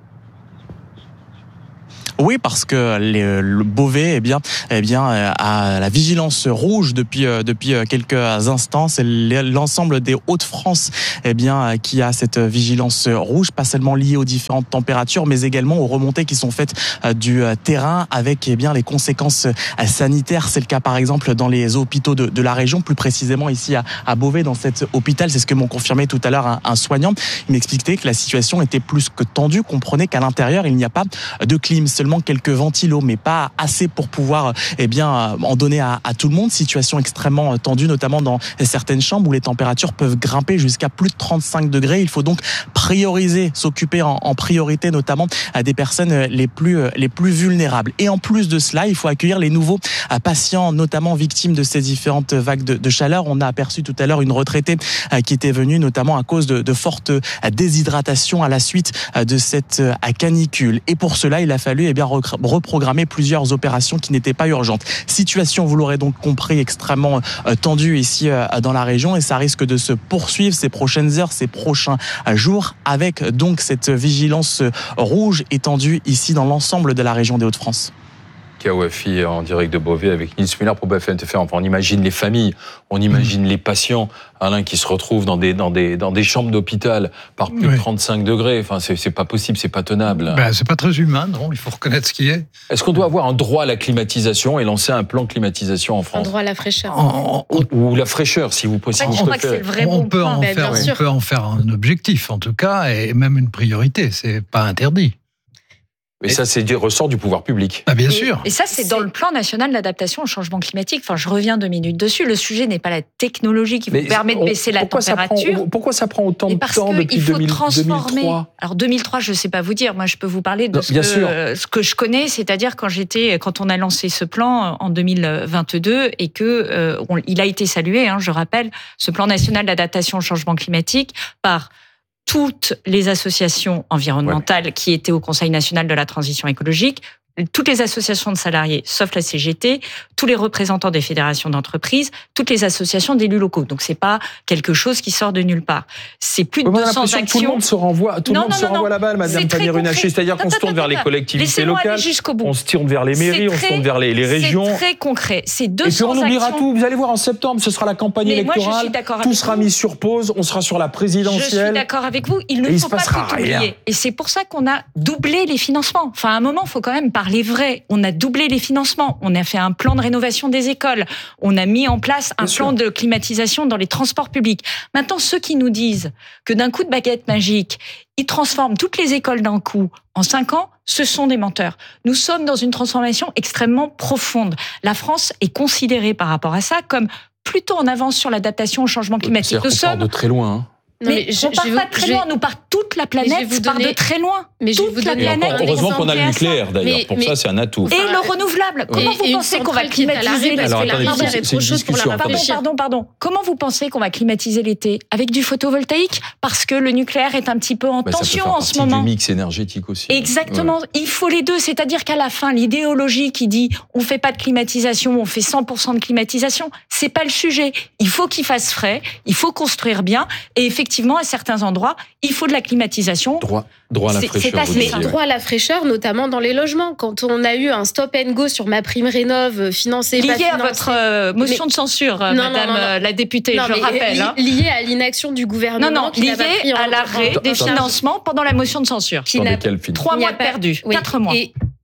Speaker 18: Oui, parce que les, le Beauvais, eh bien, eh bien, a la vigilance rouge depuis depuis quelques instants. C'est l'ensemble des Hauts-de-France, eh bien, qui a cette vigilance rouge, pas seulement liée aux différentes températures, mais également aux remontées qui sont faites du terrain, avec eh bien les conséquences sanitaires. C'est le cas, par exemple, dans les hôpitaux de, de la région, plus précisément ici à, à Beauvais, dans cet hôpital. C'est ce que m'ont confirmé tout à l'heure un, un soignant. Il m'expliquait que la situation était plus que tendue. Comprenez qu'à l'intérieur, il n'y a pas de clim. Seulement quelques ventilos, mais pas assez pour pouvoir eh bien, en donner à, à tout le monde. Situation extrêmement tendue, notamment dans certaines chambres où les températures peuvent grimper jusqu'à plus de trente-cinq degrés. Il faut donc prioriser, s'occuper en, en priorité notamment à des personnes les plus, les plus vulnérables. Et en plus de cela, il faut accueillir les nouveaux patients, notamment victimes de ces différentes vagues de, de chaleur. On a aperçu tout à l'heure une retraitée qui était venue notamment à cause de, de fortes déshydratations à la suite de cette canicule. Et pour cela, il a fallu eh bien, reprogrammer plusieurs opérations qui n'étaient pas urgentes. Situation, vous l'aurez donc compris, extrêmement tendue ici dans la région, et ça risque de se poursuivre ces prochaines heures, ces prochains jours, avec donc cette vigilance rouge étendue ici dans l'ensemble de la région des Hauts-de-France.
Speaker 7: Kaouafi en direct de Beauvais avec Nils Muller pour B F M T V. Enfin, on imagine les familles, on imagine mmh. les patients, Alain, qui se retrouvent dans des, dans des, dans des chambres d'hôpital par plus oui. de trente-cinq degrés. Enfin, c'est, c'est pas possible, c'est pas tenable.
Speaker 12: Ben, c'est pas très humain, non, il faut reconnaître ce qui est.
Speaker 7: Est-ce qu'on doit avoir un droit à la climatisation et lancer un plan climatisation en France ?
Speaker 13: Un droit à la fraîcheur.
Speaker 12: En, en,
Speaker 7: ou, ou la fraîcheur, si vous précisez.
Speaker 11: Je crois que c'est le vrai
Speaker 12: on,
Speaker 11: bon
Speaker 12: peut
Speaker 11: point.
Speaker 12: En
Speaker 11: Ben,
Speaker 12: faire,
Speaker 11: bien
Speaker 12: on
Speaker 11: sûr.
Speaker 12: peut en faire un objectif, en tout cas, et même une priorité. C'est pas interdit.
Speaker 7: Mais ça, c'est des ressorts du pouvoir public.
Speaker 12: Ah, bien
Speaker 11: et,
Speaker 12: sûr.
Speaker 11: Et ça, c'est dans le plan national d'adaptation au changement climatique. Enfin, je reviens deux minutes dessus. Le sujet n'est pas la technologie qui vous Mais permet de baisser on, la température.
Speaker 7: Ça prend, pourquoi ça prend autant de
Speaker 11: parce
Speaker 7: temps
Speaker 11: que
Speaker 7: depuis
Speaker 11: il faut
Speaker 7: deux mille,
Speaker 11: transformer.
Speaker 7: deux mille trois
Speaker 11: Alors deux mille trois, je ne sais pas vous dire. Moi, je peux vous parler de
Speaker 7: non,
Speaker 11: ce, que, euh, ce que je connais, c'est-à-dire quand j'étais, quand on a lancé ce plan en deux mille vingt-deux et que euh, on, il a été salué. Hein, je rappelle, ce plan national d'adaptation au changement climatique par toutes les associations environnementales ouais. qui étaient au Conseil national de la transition écologique, toutes les associations de salariés, sauf la C G T, tous les représentants des fédérations d'entreprises, toutes les associations d'élus locaux. Donc c'est pas quelque chose qui sort de nulle part. C'est plus de deux cents actions.
Speaker 7: Tout le monde se renvoie, tout non, le monde non, se non, renvoie la balle, Madame Pannier-Runacher. C'est-à-dire qu'on se tourne vers les collectivités locales, on se tourne vers les mairies, on se tourne vers les, les régions.
Speaker 11: C'est très concret. C'est deux cents
Speaker 7: actions. Et puis on oubliera
Speaker 11: actions.
Speaker 7: tout. Vous allez voir en septembre, ce sera la campagne
Speaker 11: Mais
Speaker 7: électorale.
Speaker 11: Moi,
Speaker 7: tout sera mis sur pause. On sera sur la présidentielle.
Speaker 11: Je suis d'accord avec vous. Il ne faut pas tout oublier. Et c'est pour ça qu'on a doublé les financements. Enfin, à un moment, il faut quand même parler vrai. On a doublé les financements. On a fait un plan de rénovation des écoles. On a mis en place un Bien plan sûr. de climatisation dans les transports publics. Maintenant, ceux qui nous disent que d'un coup de baguette magique, ils transforment toutes les écoles d'un coup en cinq ans, ce sont des menteurs. Nous sommes dans une transformation extrêmement profonde. La France est considérée par rapport à ça comme plutôt en avance sur l'adaptation au changement climatique.
Speaker 7: Nous sommes de très loin. Hein.
Speaker 11: Non, mais, mais je, on part pas de très loin, nous part toute la planète vous part donner... de très loin.
Speaker 13: Mais je
Speaker 11: toute
Speaker 13: vous
Speaker 11: la planète.
Speaker 7: Encore, heureusement qu'on a le nucléaire d'ailleurs, mais, pour mais... ça c'est un atout.
Speaker 11: Et le renouvelable. Comment et, vous et pensez qu'on va climatiser
Speaker 7: l'été ? Alors attendez, c'est, c'est, c'est une discussion.
Speaker 11: Pardon, pardon, pardon. Comment vous pensez qu'on va climatiser l'été ? Avec du photovoltaïque ? Parce que le nucléaire est un petit peu en bah, tension en ce moment.
Speaker 7: Du mix énergétique aussi.
Speaker 11: Exactement. Ouais. Il faut les deux. C'est-à-dire qu'à la fin, l'idéologie qui dit on fait pas de climatisation, on fait cent pour cent de climatisation, c'est pas le sujet. Il faut qu'il fasse frais, il faut construire bien, et effectivement, à certains endroits, il faut de la climatisation.
Speaker 7: Droit, droit à la
Speaker 11: c'est,
Speaker 7: fraîcheur.
Speaker 11: C'est
Speaker 13: mais droit à la fraîcheur, notamment dans les logements. Quand on a eu un stop and go sur ma prime rénov, financé,
Speaker 11: lié
Speaker 13: pas financé,
Speaker 11: à votre euh, motion mais... de censure, non, Madame non, non, non. la députée, non, je rappelle.
Speaker 13: Li-
Speaker 11: hein.
Speaker 13: Lié à l'inaction du gouvernement.
Speaker 11: Non, non,
Speaker 13: qui
Speaker 11: lié
Speaker 13: pris
Speaker 11: à l'arrêt des financements pendant la motion de censure.
Speaker 7: Qui n'a
Speaker 11: trois mois perdus,
Speaker 13: oui.
Speaker 11: quatre mois.
Speaker 13: Et,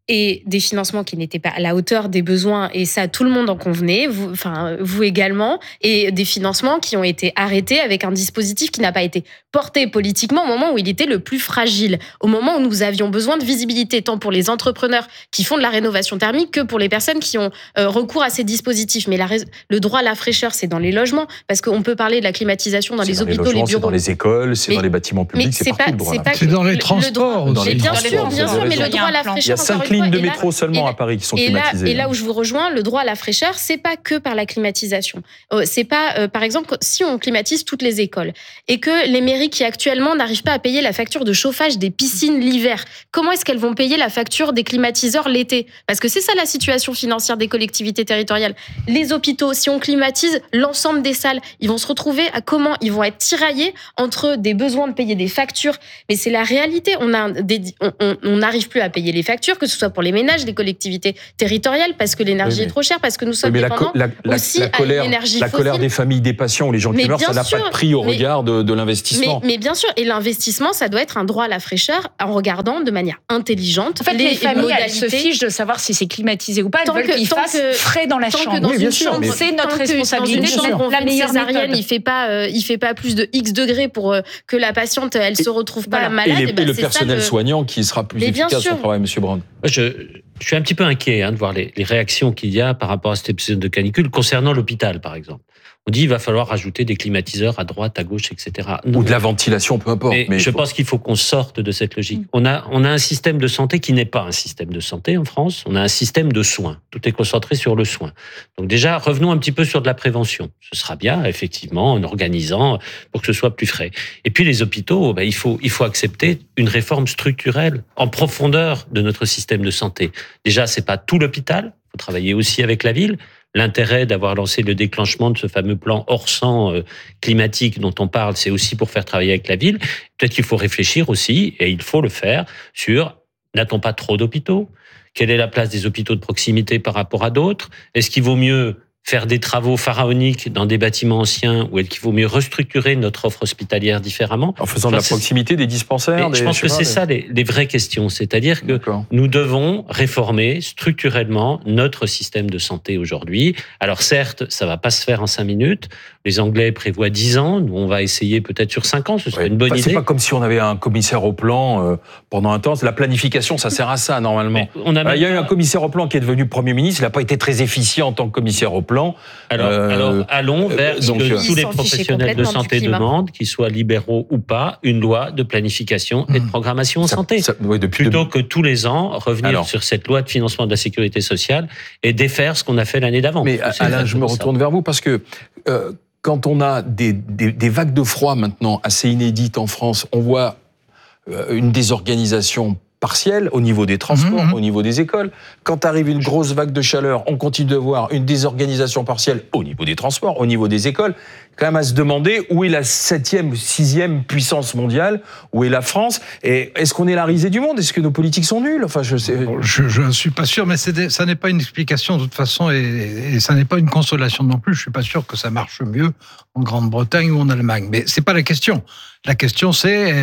Speaker 13: et des financements qui n'étaient pas à la hauteur des besoins, et ça, tout le monde en convenait, vous, enfin, vous également, et des financements qui ont été arrêtés avec un dispositif qui n'a pas été porté politiquement au moment où il était le plus fragile, au moment où nous avions besoin de visibilité, tant pour les entrepreneurs qui font de la rénovation thermique que pour les personnes qui ont euh, recours à ces dispositifs. Mais la, le droit à la fraîcheur, c'est dans les logements, parce qu'on peut parler de la climatisation dans
Speaker 7: c'est
Speaker 13: les
Speaker 7: dans
Speaker 13: hôpitaux,
Speaker 7: les, logements,
Speaker 13: les bureaux.
Speaker 7: C'est dans les écoles, c'est
Speaker 13: mais,
Speaker 7: dans les bâtiments publics, c'est, c'est partout
Speaker 13: pas,
Speaker 7: le droit.
Speaker 13: C'est, pas,
Speaker 12: c'est dans les
Speaker 13: le,
Speaker 12: transports.
Speaker 13: Le
Speaker 12: droit,
Speaker 13: mais bien sûr, bien sûr, mais le droit à la fraîcheur.
Speaker 7: Il y a cinq lignes de métro
Speaker 13: là,
Speaker 7: seulement
Speaker 13: là,
Speaker 7: à Paris qui sont
Speaker 13: et
Speaker 7: climatisées.
Speaker 13: Là, et là où je vous rejoins, le droit à la fraîcheur, c'est pas que par la climatisation. C'est pas, euh, par exemple, si on climatise toutes les écoles et que les mairies qui actuellement n'arrivent pas à payer la facture de chauffage des piscines l'hiver, comment est-ce qu'elles vont payer la facture des climatiseurs l'été? Parce que c'est ça la situation financière des collectivités territoriales. Les hôpitaux, si on climatise l'ensemble des salles, ils vont se retrouver à comment? Ils vont être tiraillés entre des besoins de payer des factures. Mais c'est la réalité. On a des, on n'arrive plus à payer les factures, que ce soit pour les ménages, les collectivités territoriales, parce que l'énergie oui, mais... est trop chère, parce que nous sommes oui, dépendants
Speaker 7: la, la, aussi la, la colère, à l'énergie fossile. La colère des familles, des patients ou les gens qui mais meurent, ça n'a sûr, pas de prix au mais, regard de, de l'investissement.
Speaker 13: Mais, mais bien sûr, et l'investissement, ça doit être un droit à la fraîcheur en regardant de manière intelligente.
Speaker 11: En fait, les, les familles, modalités. Elles se fichent de savoir si c'est climatisé ou pas. Elles tant veulent que, qu'ils fassent que, frais dans la chambre.
Speaker 13: Que dans
Speaker 11: oui,
Speaker 13: une
Speaker 11: bien
Speaker 13: chambre,
Speaker 11: sûr, c'est notre responsabilité.
Speaker 13: La meilleure césarienne, il fait pas, euh, il fait pas plus de X degrés pour euh, que la patiente, elle se retrouve pas
Speaker 7: voilà.
Speaker 13: malade.
Speaker 7: Et, les,
Speaker 13: et, ben,
Speaker 7: et le personnel
Speaker 13: le...
Speaker 7: soignant qui sera plus mais efficace au travail, Monsieur Brown.
Speaker 17: Je, je suis un petit peu inquiet hein, de voir les, les réactions qu'il y a par rapport à cet épisode de canicule concernant l'hôpital, par exemple. On dit qu'il va falloir rajouter des climatiseurs à droite, à gauche, et cetera.
Speaker 7: Non. Ou de la ventilation, peu importe.
Speaker 17: Mais, mais je faut... pense qu'il faut qu'on sorte de cette logique. Mmh. On a, on a un système de santé qui n'est pas un système de santé en France. On a un système de soins. Tout est concentré sur le soin. Donc déjà, revenons un petit peu sur de la prévention. Ce sera bien, effectivement, en organisant pour que ce soit plus frais. Et puis les hôpitaux, ben, il faut, il faut accepter une réforme structurelle en profondeur de notre système de santé. Déjà, c'est pas tout l'hôpital. Il faut travailler aussi avec la ville. L'intérêt d'avoir lancé le déclenchement de ce fameux plan hors sang euh, climatique dont on parle, c'est aussi pour faire travailler avec la ville. Peut-être qu'il faut réfléchir aussi, et il faut le faire, sur n'a-t-on pas trop d'hôpitaux? Quelle est la place des hôpitaux de proximité par rapport à d'autres? Est-ce qu'il vaut mieux faire des travaux pharaoniques dans des bâtiments anciens ou est-ce qu'il vaut mieux restructurer notre offre hospitalière différemment?
Speaker 7: En faisant enfin, de la proximité des dispensaires des,
Speaker 17: Je pense
Speaker 7: je
Speaker 17: que
Speaker 7: pas,
Speaker 17: c'est des... ça les, les vraies questions. C'est-à-dire que D'accord. nous devons réformer structurellement notre système de santé aujourd'hui. Alors certes, ça va pas se faire en cinq minutes. Les Anglais prévoient dix ans. Nous, on va essayer peut-être sur cinq ans. Ce serait ouais. une bonne enfin, idée.
Speaker 7: C'est pas comme si on avait un commissaire au plan euh, pendant un temps. La planification, ça sert à ça, normalement. On a euh, il y a eu un commissaire au plan qui est devenu Premier ministre. Il n'a pas été très efficient en tant que commissaire au plan.
Speaker 17: Alors, euh, alors allons vers euh, ce que euh, tous les professionnels de santé demandent, qu'ils soient libéraux ou pas, une loi de planification et de programmation en ça, santé. Ça, ouais, depuis Plutôt de... que tous les ans revenir alors, sur cette loi de financement de la sécurité sociale et défaire ce qu'on a fait l'année d'avant.
Speaker 7: Mais Alain, je me retourne ça. vers vous parce que euh, quand on a des, des, des vagues de froid maintenant assez inédites en France, on voit euh, une désorganisation partielle au niveau des transports, mmh. au niveau des écoles. Quand arrive une grosse vague de chaleur, on continue de voir une désorganisation partielle au niveau des transports, au niveau des écoles. Quand même à se demander où est la septième, sixième puissance mondiale, où est la France, et est-ce qu'on est la risée du monde? Est-ce que nos politiques sont nulles? Enfin, je sais.
Speaker 12: Je ne suis pas sûr, mais c'est des, ça n'est pas une explication de toute façon, et, et ça n'est pas une consolation non plus. Je suis pas sûr que ça marche mieux en Grande-Bretagne ou en Allemagne. Mais c'est pas la question. La question c'est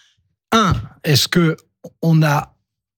Speaker 12: un, est-ce que on a,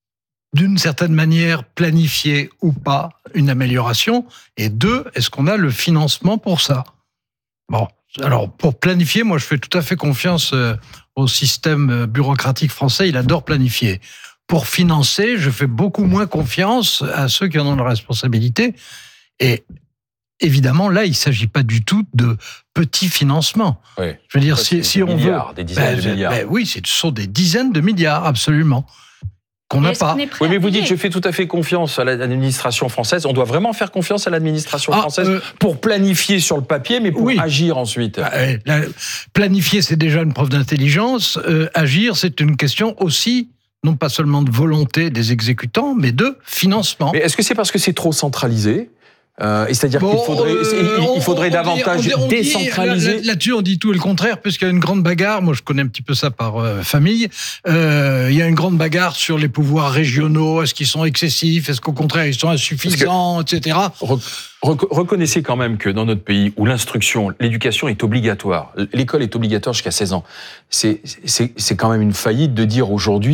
Speaker 12: d'une certaine manière, planifié ou pas une amélioration? Et deux, est-ce qu'on a le financement pour ça? Bon, alors, pour planifier, moi, je fais tout à fait confiance au système bureaucratique français. Il adore planifier. Pour financer, je fais beaucoup moins confiance à ceux qui en ont la responsabilité. Et évidemment, là, il ne s'agit pas du tout de petits financements. Oui. Je veux dire, ça, si, si on
Speaker 7: milliards,
Speaker 12: veut...
Speaker 7: Des dizaines ben, de milliards.
Speaker 12: Ben, oui, ce sont des dizaines de milliards, absolument, qu'on n'a pas.
Speaker 7: Oui, mais vous dites, je fais tout à fait confiance à l'administration française. On doit vraiment faire confiance à l'administration ah, française euh, pour planifier sur le papier, mais pour oui. agir ensuite.
Speaker 12: Euh, la, planifier, c'est déjà une preuve d'intelligence. Euh, agir, c'est une question aussi... non pas seulement de volonté des exécutants, mais de financement.
Speaker 7: Mais est-ce que c'est parce que c'est trop centralisé ? Euh, c'est-à-dire bon, qu'il faudrait, euh, il faudrait on, davantage on dit, on dit, décentraliser.
Speaker 12: Là, là-dessus, on dit tout et le contraire, puisqu'il y a une grande bagarre. Moi, je connais un petit peu ça par euh, famille. Euh, il y a une grande bagarre sur les pouvoirs régionaux. Est-ce qu'ils sont excessifs? Est-ce qu'au contraire, ils sont insuffisants, que, et cetera.
Speaker 7: Reconnaissez quand même que dans notre pays, où l'instruction, l'éducation est obligatoire, l'école est obligatoire jusqu'à seize ans, c'est, c'est, c'est quand même une faillite de dire aujourd'hui,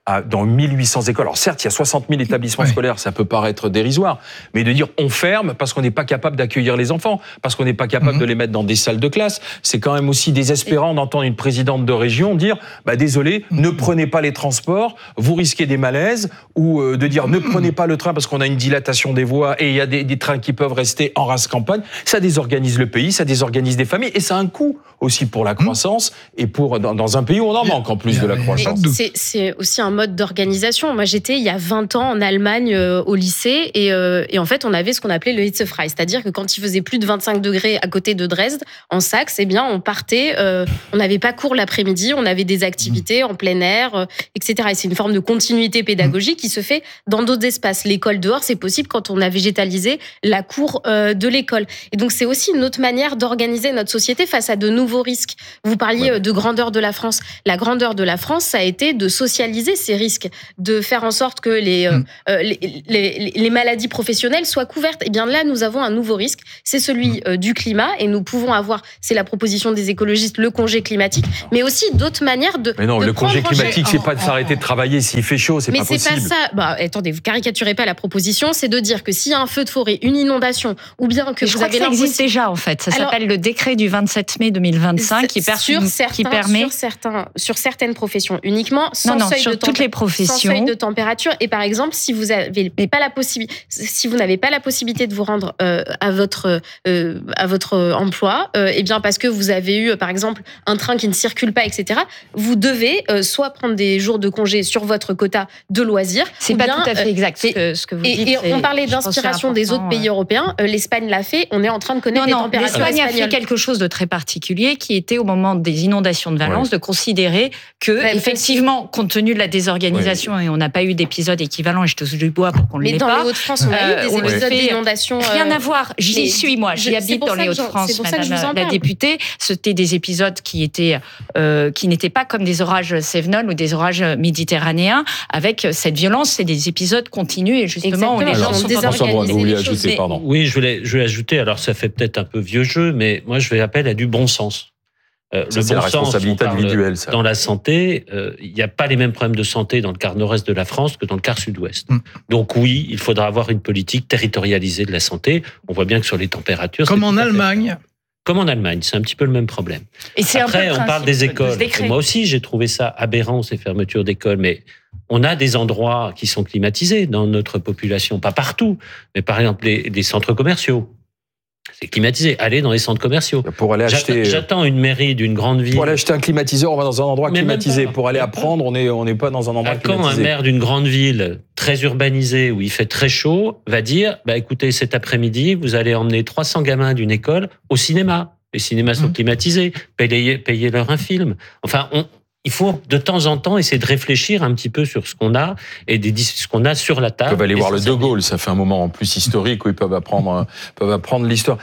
Speaker 7: à, dans mille huit cents écoles. Alors certes, il y a soixante mille établissements oui. scolaires, ça peut paraître dérisoire, mais de dire on ferme parce qu'on n'est pas capable d'accueillir les enfants, parce qu'on n'est pas capable mmh. de les mettre dans des salles de classe, c'est quand même aussi désespérant Et... d'entendre une présidente de région dire bah désolé, mmh. ne prenez pas les transports, vous risquez des malaises, ou euh, de dire ne prenez pas le train parce qu'on a une dilatation des voies et il y a des, des trains qui peuvent rester en race campagne. Ça désorganise le pays, ça désorganise des familles et ça a un coût aussi pour la croissance mmh. et pour dans, dans un pays où on en manque en plus de la croissance.
Speaker 13: C'est, c'est aussi un mode d'organisation. Moi, j'étais il y a vingt ans en Allemagne euh, au lycée et, euh, et en fait, on avait ce qu'on appelait le Hitzefrei, c'est-à-dire que quand il faisait plus de vingt-cinq degrés à côté de Dresde, en Saxe, eh bien, on partait, euh, on n'avait pas cours l'après-midi, on avait des activités mmh. en plein air, euh, et cetera. Et c'est une forme de continuité pédagogique mmh. qui se fait dans d'autres espaces. L'école dehors, c'est possible quand on a végétalisé la cour euh, de l'école. Et donc, c'est aussi une autre manière d'organiser notre société face à de nouveaux risques. Vous parliez ouais. de grandeur de la France. La grandeur de la France, ça a été de socialiser ces risques, de faire en sorte que les, mmh. euh, les, les, les maladies professionnelles soient couvertes. Et bien là, nous avons un nouveau risque, c'est celui euh, du climat, et nous pouvons avoir, c'est la proposition des écologistes, le congé climatique, mais aussi d'autres manières de.
Speaker 7: Mais non,
Speaker 13: de
Speaker 7: le congé climatique, c'est
Speaker 13: en,
Speaker 7: pas de s'arrêter de travailler s'il fait chaud, c'est
Speaker 13: mais
Speaker 7: pas possible.
Speaker 13: Mais c'est pas ça. Bah, attendez, vous caricaturez pas la proposition, c'est de dire que s'il y a un feu de forêt, une inondation, ou bien que
Speaker 11: je
Speaker 13: vous
Speaker 11: crois
Speaker 13: avez
Speaker 11: que ça existe déjà en fait. Ça Alors, s'appelle le décret du vingt-sept mai deux mille vingt-cinq qui, per-
Speaker 13: sur certains,
Speaker 11: qui permet
Speaker 13: sur certains, sur certaines professions uniquement, sans
Speaker 11: non, non,
Speaker 13: seuil
Speaker 11: sur
Speaker 13: de
Speaker 11: toutes les professions,
Speaker 13: sans seuil de température. Et par exemple, si vous avez pas la possibilité, si vous n'avez pas la possibilité de vous rendre euh, à votre euh, à votre emploi, euh, et bien parce que vous avez eu par exemple un train qui ne circule pas, et cetera. Vous devez euh, soit prendre des jours de congé sur votre quota de loisirs.
Speaker 11: C'est pas bien, tout à fait exact ce que, ce que vous
Speaker 13: et,
Speaker 11: dites.
Speaker 13: Et on parlait d'inspiration des autres pays européens. Euh, L'Espagne l'a fait. On est en train de connaître
Speaker 11: non,
Speaker 13: des
Speaker 11: non,
Speaker 13: températures
Speaker 11: l'Espagne
Speaker 13: espagnoles.
Speaker 11: a fait quelque chose de très particulier qui était au moment des inondations de Valence ouais. de considérer que ouais, effectivement, compte tenu de la désorganisation ouais. et on n'a pas eu d'épisode équivalent et je touche du bois pour qu'on ne l'ait pas.
Speaker 13: Mais dans les Hauts-de-France, on a euh, eu des épisodes ouais. d'inondation.
Speaker 11: Rien à voir. J'y suis moi. J'y habite dans les Hauts-de-France, Madame la députée. C'était des épisodes qui étaient euh, qui n'étaient pas comme des orages cévenols ou des orages méditerranéens avec cette violence. C'est des épisodes continus et justement
Speaker 13: Exactement.
Speaker 11: où les gens
Speaker 13: alors,
Speaker 11: sont
Speaker 13: désorganisés.
Speaker 7: Les ajouter,
Speaker 13: mais...
Speaker 7: pardon.
Speaker 17: Oui, je voulais, je voulais ajouter. Alors, ça fait peut-être un peu vieux jeu, mais moi, je fais appel à du bon sens.
Speaker 7: Euh, ça, le c'est bon la responsabilité sens, individuelle. Ça.
Speaker 17: Dans la santé, il euh, n'y a pas les mêmes problèmes de santé dans le quart nord-est de la France que dans le quart sud-ouest. Mm. Donc oui, il faudra avoir une politique territorialisée de la santé. On voit bien que sur les températures...
Speaker 12: Comme en Allemagne.
Speaker 17: Comme en Allemagne, c'est un petit peu le même problème.
Speaker 11: Et c'est
Speaker 17: Après,
Speaker 11: un peu
Speaker 17: on parle des écoles. Et moi aussi, j'ai trouvé ça aberrant, ces fermetures d'écoles. Mais on a des endroits qui sont climatisés dans notre population. Pas partout, mais par exemple, les, les centres commerciaux. C'est climatisé. Allez dans les centres commerciaux.
Speaker 7: Pour aller acheter.
Speaker 17: J'attends une mairie d'une grande ville.
Speaker 7: Pour aller acheter un climatiseur, on va dans un endroit mais climatisé. Pour aller apprendre, on n'est on n'est pas dans un endroit
Speaker 17: à
Speaker 7: climatisé.
Speaker 17: Quand un maire d'une grande ville très urbanisée où il fait très chaud va dire, bah écoutez, cet après-midi, vous allez emmener trois cents gamins d'une école au cinéma. Les cinémas sont mmh. climatisés. Payez, payez-leur un film. Enfin, on. Il faut de temps en temps essayer de réfléchir un petit peu sur ce qu'on a et des, ce qu'on a sur la table.
Speaker 7: Ils peuvent aller voir le De Gaulle, ça fait un moment en plus historique où ils peuvent apprendre, peuvent apprendre l'histoire.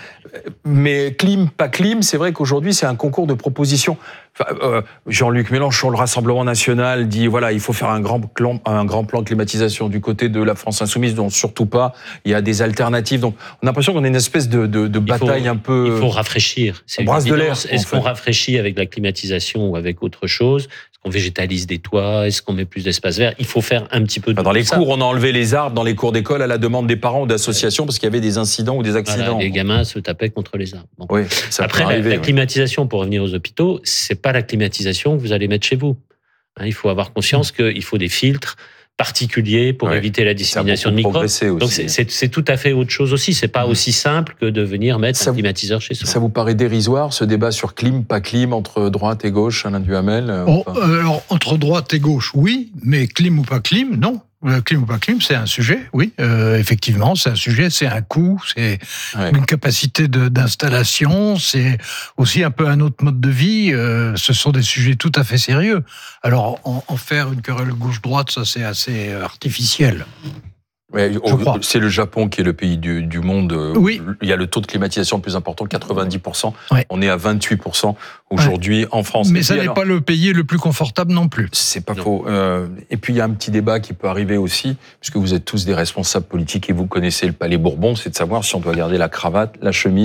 Speaker 7: Mais clim, pas clim, c'est vrai qu'aujourd'hui c'est un concours de propositions. Enfin, euh, Jean-Luc Mélenchon, le Rassemblement national, dit voilà, il faut faire un grand plan, un grand plan de climatisation du côté de la France insoumise, dont surtout pas, il y a des alternatives. Donc on a l'impression qu'on est une espèce de, de, de bataille
Speaker 17: faut,
Speaker 7: un peu.
Speaker 17: Il faut rafraîchir.
Speaker 7: C'est brasse de l'air.
Speaker 17: Est-ce qu'on rafraîchit avec la climatisation ou avec autre chose? Est-ce qu'on végétalise des toits? Est-ce qu'on met plus d'espace vert? Il faut faire un petit peu de
Speaker 7: Dans les
Speaker 17: ça.
Speaker 7: cours, on a enlevé les arbres dans les cours d'école à la demande des parents ou d'associations parce qu'il y avait des incidents ou des accidents.
Speaker 17: Voilà, les gamins se tapaient contre les arbres. Bon.
Speaker 7: Oui, ça
Speaker 17: Après,
Speaker 7: arriver,
Speaker 17: la, la
Speaker 7: oui.
Speaker 17: climatisation, pour revenir aux hôpitaux, c'est pas la climatisation que vous allez mettre chez vous. Hein, il faut avoir conscience mmh. qu'il faut des filtres particuliers pour ouais. éviter la dissémination de microbes. Donc c'est, c'est, c'est tout à fait autre chose aussi. C'est pas mmh. aussi simple que de venir mettre ça un climatiseur chez soi.
Speaker 7: Ça vous paraît dérisoire, ce débat sur clim, pas clim, entre droite et gauche, Alain Duhamel?
Speaker 12: Oh, euh, alors, entre droite et gauche, oui, mais clim ou pas clim, non. Clim ou pas clim, c'est un sujet, oui, euh, effectivement, c'est un sujet, c'est un coût, c'est ouais. une capacité de, d'installation, c'est aussi un peu un autre mode de vie, euh, ce sont des sujets tout à fait sérieux. Alors, en, en faire une querelle gauche-droite, ça c'est assez artificiel.
Speaker 7: Ouais, c'est le Japon qui est le pays du, du monde. Oui. Il y a le taux de climatisation le plus important, quatre-vingt-dix pour cent. Ouais. On est à vingt-huit pour cent aujourd'hui ouais. en France.
Speaker 12: Mais et ça puis, n'est alors, pas le pays le plus confortable non plus.
Speaker 7: C'est pas non. faux. Euh, et puis il y a un petit débat qui peut arriver aussi, puisque vous êtes tous des responsables politiques et vous connaissez le Palais Bourbon, c'est de savoir si on doit garder la cravate, la chemise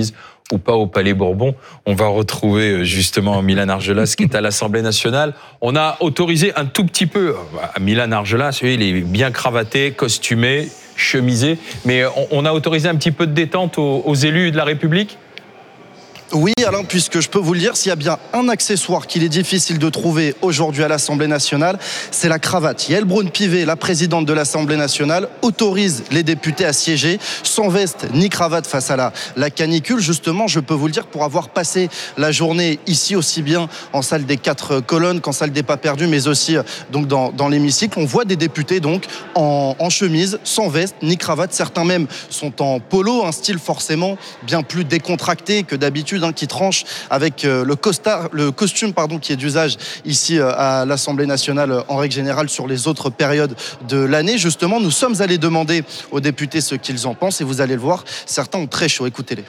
Speaker 7: ou pas au Palais Bourbon. On va retrouver justement Milan Argelas qui est à l'Assemblée nationale. On a autorisé un tout petit peu Milan Argelas, il est bien cravaté, costumé, chemisé, mais on a autorisé un petit peu de détente aux, aux élus de la République.
Speaker 19: Oui, Alain, puisque je peux vous le dire, s'il y a bien un accessoire qu'il est difficile de trouver aujourd'hui à l'Assemblée nationale, c'est la cravate. Yael Braun-Pivet, la présidente de l'Assemblée nationale, autorise les députés à siéger sans veste ni cravate face à la, la canicule. Justement, je peux vous le dire, pour avoir passé la journée ici, aussi bien en salle des quatre colonnes qu'en salle des pas perdus, mais aussi donc dans, dans l'hémicycle, on voit des députés donc en, en chemise, sans veste ni cravate. Certains même sont en polo, un style forcément bien plus décontracté que d'habitude, qui tranche avec le, costard, le costume pardon, qui est d'usage ici à l'Assemblée nationale en règle générale sur les autres périodes de l'année. Justement, nous sommes allés demander aux députés ce qu'ils en pensent et vous allez le voir, certains ont très chaud. Écoutez-les.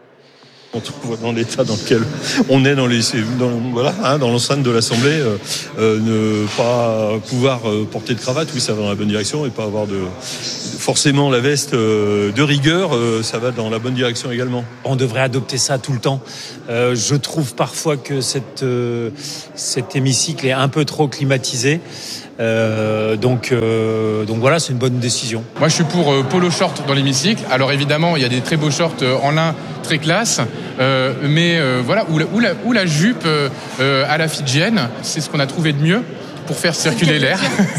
Speaker 20: On voit dans l'état dans lequel on est dans les dans, voilà hein, dans l'enceinte de l'Assemblée, euh, euh, ne pas pouvoir euh, porter de cravate, oui, ça va dans la bonne direction, et pas avoir de forcément la veste euh, de rigueur, euh, ça va dans la bonne direction également.
Speaker 21: On devrait adopter ça tout le temps. Euh, je trouve parfois que cette, euh, cet hémicycle est un peu trop climatisé. Euh, donc, euh, donc voilà, c'est une bonne décision.
Speaker 22: Moi, je suis pour euh, polo short dans l'hémicycle. Alors évidemment, il y a des très beaux shorts euh, en lin très classe, euh, mais euh, voilà, ou la, ou la, ou la jupe euh, euh, à la fidjienne, c'est ce qu'on a trouvé de mieux pour faire circuler l'air.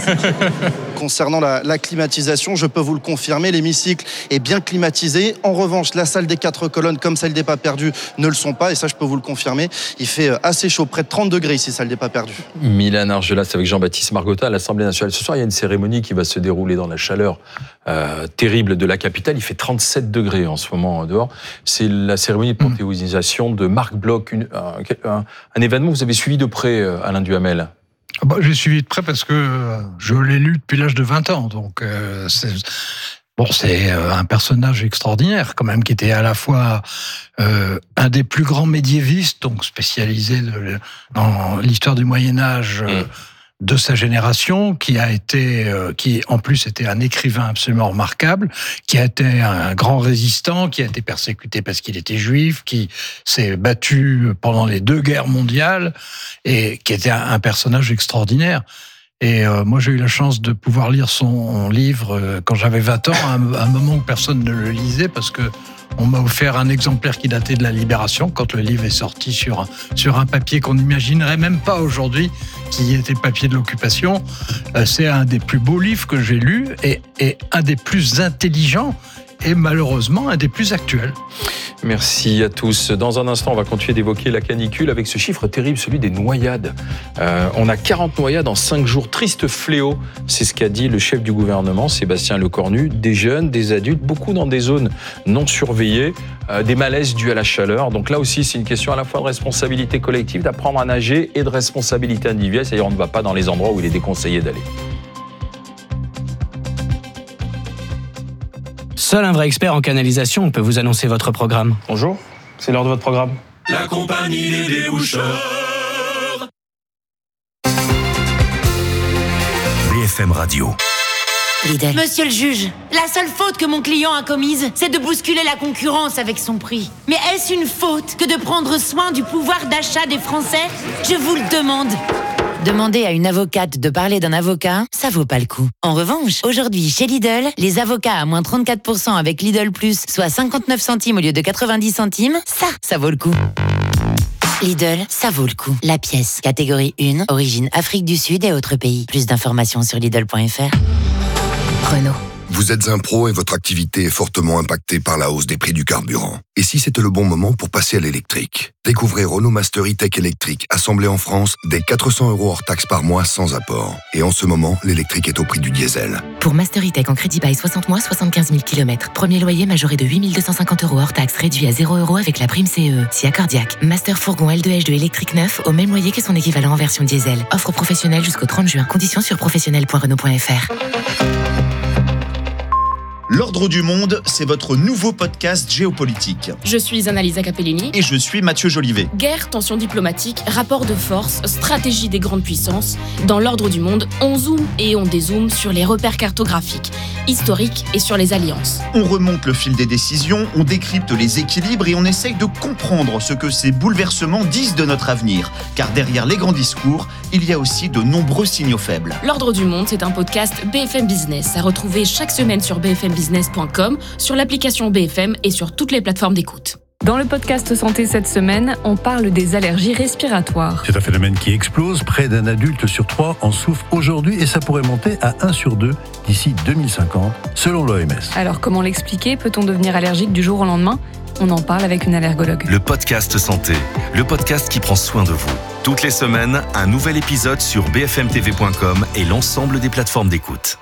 Speaker 19: Concernant la, la climatisation, je peux vous le confirmer, l'hémicycle est bien climatisé. En revanche, la salle des quatre colonnes, comme celle des pas perdus, ne le sont pas. Et ça, je peux vous le confirmer. Il fait assez chaud, près de trente degrés ici, salle des pas perdus.
Speaker 7: Milan Argelas avec Jean-Baptiste Margotta à l'Assemblée nationale. Ce soir, il y a une cérémonie qui va se dérouler dans la chaleur euh, terrible de la capitale. Il fait trente-sept degrés en ce moment dehors. C'est la cérémonie de panthéonisation de Marc Bloch. Une, un, un, un événement que vous avez suivi de près, Alain Duhamel.
Speaker 12: Bah, j'ai suivi de près parce que je l'ai lu depuis l'âge de vingt ans. Donc, euh, c'est, bon, c'est un personnage extraordinaire, quand même, qui était à la fois euh, un des plus grands médiévistes, donc spécialisé de, dans l'histoire du Moyen-Âge euh, de sa génération, qui a été, euh, qui en plus était un écrivain absolument remarquable, qui a été un grand résistant, qui a été persécuté parce qu'il était juif, qui s'est battu pendant les deux guerres mondiales et qui était un, un personnage extraordinaire. Et euh, moi, j'ai eu la chance de pouvoir lire son livre euh, quand j'avais vingt ans, à un, à un moment où personne ne le lisait, parce que on m'a offert un exemplaire qui datait de la Libération, quand le livre est sorti sur un, sur un papier qu'on n'imaginerait même pas aujourd'hui, qui était papier de l'occupation. Euh, c'est un des plus beaux livres que j'ai lus et, et un des plus intelligents et malheureusement un des plus actuels.
Speaker 7: Merci à tous. Dans un instant, on va continuer d'évoquer la canicule avec ce chiffre terrible, celui des noyades. Euh, on a quarante noyades en cinq jours. Triste fléau, c'est ce qu'a dit le chef du gouvernement, Sébastien Lecornu. Des jeunes, des adultes, beaucoup dans des zones non surveillées, euh, des malaises dus à la chaleur. Donc là aussi, c'est une question à la fois de responsabilité collective, d'apprendre à nager, et de responsabilité individuelle. C'est-à-dire, on ne va pas dans les endroits où il est déconseillé d'aller.
Speaker 6: Seul un vrai expert en canalisation peut vous annoncer votre programme.
Speaker 23: Bonjour, c'est l'heure de votre programme.
Speaker 3: La compagnie des déboucheurs. B F M Radio.
Speaker 24: Lidl. Monsieur le juge, la seule faute que mon client a commise, c'est de bousculer la concurrence avec son prix. Mais est-ce une faute que de prendre soin du pouvoir d'achat des Français? Je vous le demande. Demander à une avocate de parler d'un avocat, ça vaut pas le coup. En revanche, aujourd'hui, chez Lidl, les avocats à moins trente-quatre pour cent avec Lidl Plus, soit cinquante-neuf centimes au lieu de quatre-vingt-dix centimes, ça, ça vaut le coup. Lidl, ça vaut le coup. La pièce, catégorie un, origine Afrique du Sud et autres pays. Plus d'informations sur Lidl point F R. Renault.
Speaker 25: Vous êtes un pro et votre activité est fortement impactée par la hausse des prix du carburant. Et si c'était le bon moment pour passer à l'électrique? Découvrez Renault Master E-Tech électrique, assemblé en France, dès quatre cents euros hors taxe par mois sans apport. Et en ce moment, l'électrique est au prix du diesel.
Speaker 24: Pour Master E-Tech en crédit bail soixante mois, soixante-quinze mille kilomètres. Premier loyer majoré de huit mille deux cent cinquante euros hors taxe, réduit à zéro euros avec la prime C E E. Si accordiaque. Master fourgon L deux H deux électrique neuf au même loyer que son équivalent en version diesel. Offre professionnelle jusqu'au trente juin. Conditions sur professionnel point renault point F R.
Speaker 26: L'Ordre du Monde, c'est votre nouveau podcast géopolitique.
Speaker 27: Je suis Annalisa Capellini.
Speaker 26: Et je suis Mathieu Jolivet.
Speaker 27: Guerre, tensions diplomatiques, rapports de force, stratégie des grandes puissances. Dans l'Ordre du Monde, on zoome et on dézoome sur les repères cartographiques. historiques et sur les alliances.
Speaker 26: On remonte le fil des décisions, on décrypte les équilibres et on essaye de comprendre ce que ces bouleversements disent de notre avenir. Car derrière les grands discours, il y a aussi de nombreux signaux faibles.
Speaker 27: L'Ordre du Monde, c'est un podcast B F M Business à retrouver chaque semaine sur b f m business point com, sur l'application B F M et sur toutes les plateformes d'écoute.
Speaker 1: Dans le podcast Santé cette semaine, on parle des allergies respiratoires.
Speaker 2: C'est un phénomène qui explose. Près d'un adulte sur trois en souffre aujourd'hui et ça pourrait monter à un sur deux d'ici deux mille cinquante, selon l'O M S.
Speaker 1: Alors comment l'expliquer ? Peut-on devenir allergique du jour au lendemain ? On en parle avec une allergologue.
Speaker 3: Le podcast Santé, le podcast qui prend soin de vous. Toutes les semaines, un nouvel épisode sur b f m t v point com et l'ensemble des plateformes d'écoute.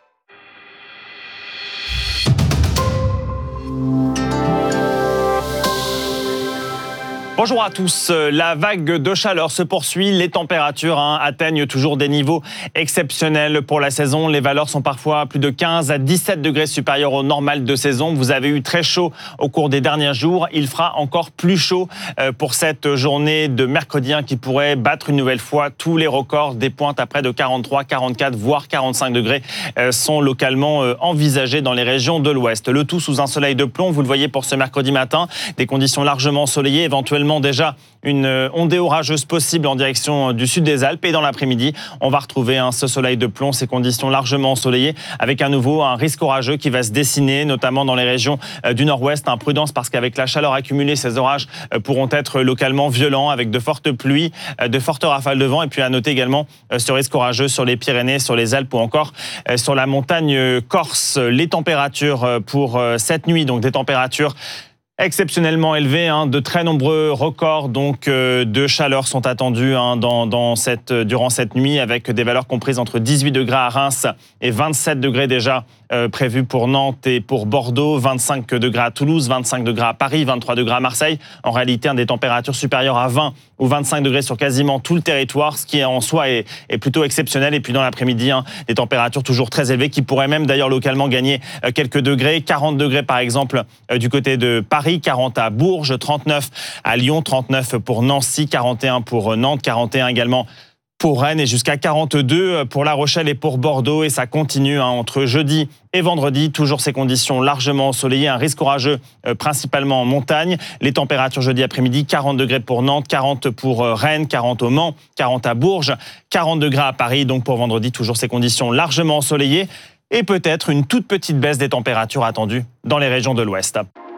Speaker 4: Bonjour à tous. La vague de chaleur se poursuit. Les températures hein, atteignent toujours des niveaux exceptionnels pour la saison. Les valeurs sont parfois plus de quinze à dix-sept degrés supérieures au normal de saison. Vous avez eu très chaud au cours des derniers jours. Il fera encore plus chaud pour cette journée de mercredi hein, qui pourrait battre une nouvelle fois tous les records. Des pointes à près de quarante-trois, quarante-quatre, voire quarante-cinq degrés sont localement envisagées dans les régions de l'Ouest. Le tout sous un soleil de plomb. Vous le voyez pour ce mercredi matin. Des conditions largement ensoleillées, éventuellement déjà une ondée orageuse possible en direction du sud des Alpes. Et dans l'après-midi, on va retrouver hein, ce soleil de plomb, ces conditions largement ensoleillées, avec à nouveau un risque orageux qui va se dessiner, notamment dans les régions euh, du nord-ouest. Hein, prudence parce qu'avec la chaleur accumulée, ces orages euh, pourront être localement violents, avec de fortes pluies, euh, de fortes rafales de vent. Et puis à noter également euh, ce risque orageux sur les Pyrénées, sur les Alpes ou encore euh, sur la montagne corse. Les températures euh, pour euh, cette nuit, donc des températures exceptionnellement élevé, hein, de très nombreux records donc euh, de chaleur sont attendus hein, dans, dans cette, durant cette nuit, avec des valeurs comprises entre dix-huit degrés à Reims et vingt-sept degrés déjà euh, prévus pour Nantes et pour Bordeaux, vingt-cinq degrés à Toulouse, vingt-cinq degrés à Paris, vingt-trois degrés à Marseille. En réalité, hein, des températures supérieures à vingt ou vingt-cinq degrés sur quasiment tout le territoire, ce qui en soi est, est plutôt exceptionnel. Et puis dans l'après-midi, hein, des températures toujours très élevées qui pourraient même d'ailleurs localement gagner euh, quelques degrés, quarante degrés par exemple euh, du côté de Paris, quarante à Bourges, trente-neuf à Lyon, trente-neuf pour Nancy, quarante et un pour Nantes, quarante et un également pour Rennes et jusqu'à quarante-deux pour La Rochelle et pour Bordeaux. Et ça continue hein, entre jeudi et vendredi. Toujours ces conditions largement ensoleillées, un risque orageux euh, principalement en montagne. Les températures jeudi après-midi, quarante degrés pour Nantes, quarante pour euh, Rennes, quarante au Mans, quarante à Bourges, quarante degrés à Paris. Donc pour vendredi, toujours ces conditions largement ensoleillées et peut-être une toute petite baisse des températures attendues dans les régions de l'Ouest.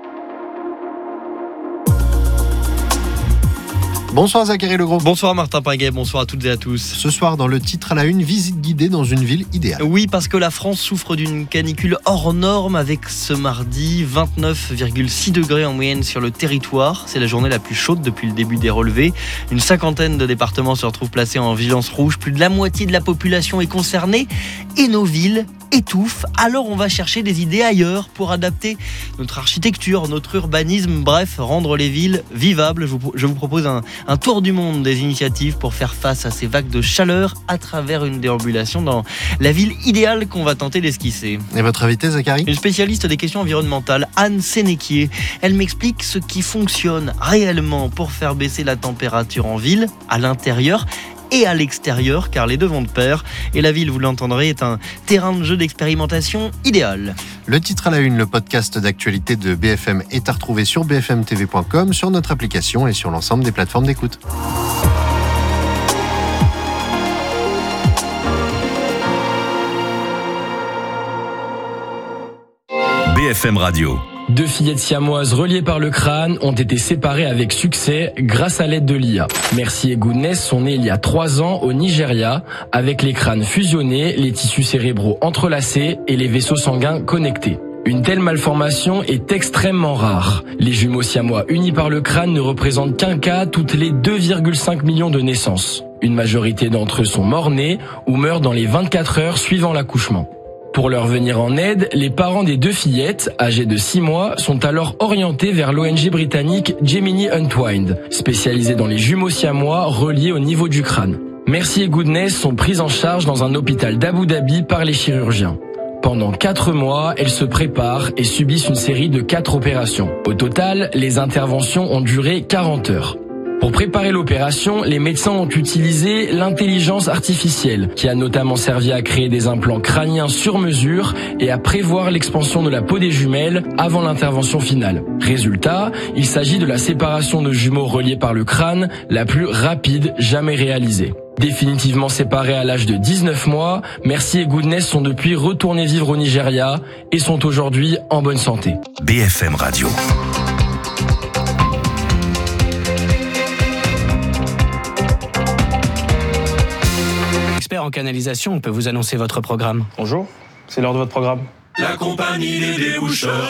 Speaker 5: Bonsoir Zachary Legros.
Speaker 8: Bonsoir Martin Pinguet, bonsoir à toutes et à tous.
Speaker 5: Ce soir, dans le titre à la une, visite guidée dans une ville idéale.
Speaker 8: Oui, parce que la France souffre d'une canicule hors norme avec ce mardi vingt-neuf virgule six degrés en moyenne sur le territoire. C'est la journée la plus chaude depuis le début des relevés. Une cinquantaine de départements se retrouvent placés en vigilance rouge. Plus de la moitié de la population est concernée et nos villes étouffent. Alors on va chercher des idées ailleurs pour adapter notre architecture, notre urbanisme, bref, rendre les villes vivables. Je vous, je vous propose un, un tour du monde des initiatives pour faire face à ces vagues de chaleur à travers une déambulation dans la ville idéale qu'on va tenter d'esquisser.
Speaker 5: Et votre invité, Zachary ?
Speaker 8: Une spécialiste des questions environnementales, Anne Sénéquier. Elle m'explique ce qui fonctionne réellement pour faire baisser la température en ville, à l'intérieur et à l'extérieur, car les deux vont de pair. Et la ville, vous l'entendrez, est un terrain de jeu d'expérimentation idéal.
Speaker 5: Le titre à la une, le podcast d'actualité de B F M est à retrouver sur b f m t v point com, sur notre application et sur l'ensemble des plateformes d'écoute.
Speaker 3: B F M Radio.
Speaker 9: Deux fillettes siamoises reliées par le crâne ont été séparées avec succès grâce à l'aide de l'I A. Mercy et Goodness sont nées il y a trois ans au Nigeria, avec les crânes fusionnés, les tissus cérébraux entrelacés et les vaisseaux sanguins connectés. Une telle malformation est extrêmement rare. Les jumeaux siamois unis par le crâne ne représentent qu'un cas toutes les deux virgule cinq millions de naissances. Une majorité d'entre eux sont morts-nés ou meurent dans les vingt-quatre heures suivant l'accouchement. Pour leur venir en aide, les parents des deux fillettes, âgées de six mois, sont alors orientés vers l'O N G britannique Gemini Untwined, spécialisée dans les jumeaux siamois reliés au niveau du crâne. Mercy et Goodness sont prises en charge dans un hôpital d'Abu Dhabi par les chirurgiens. Pendant quatre mois, elles se préparent et subissent une série de quatre opérations. Au total, les interventions ont duré quarante heures. Pour préparer l'opération, les médecins ont utilisé l'intelligence artificielle, qui a notamment servi à créer des implants crâniens sur mesure et à prévoir l'expansion de la peau des jumelles avant l'intervention finale. Résultat, il s'agit de la séparation de jumeaux reliés par le crâne la plus rapide jamais réalisée. Définitivement séparés à l'âge de dix-neuf mois, Merci et Goodness sont depuis retournés vivre au Nigeria et sont aujourd'hui en bonne santé.
Speaker 3: B F M Radio.
Speaker 6: Expert en canalisation, on peut vous annoncer votre programme.
Speaker 23: Bonjour, c'est l'heure de votre programme.
Speaker 10: La compagnie des déboucheurs.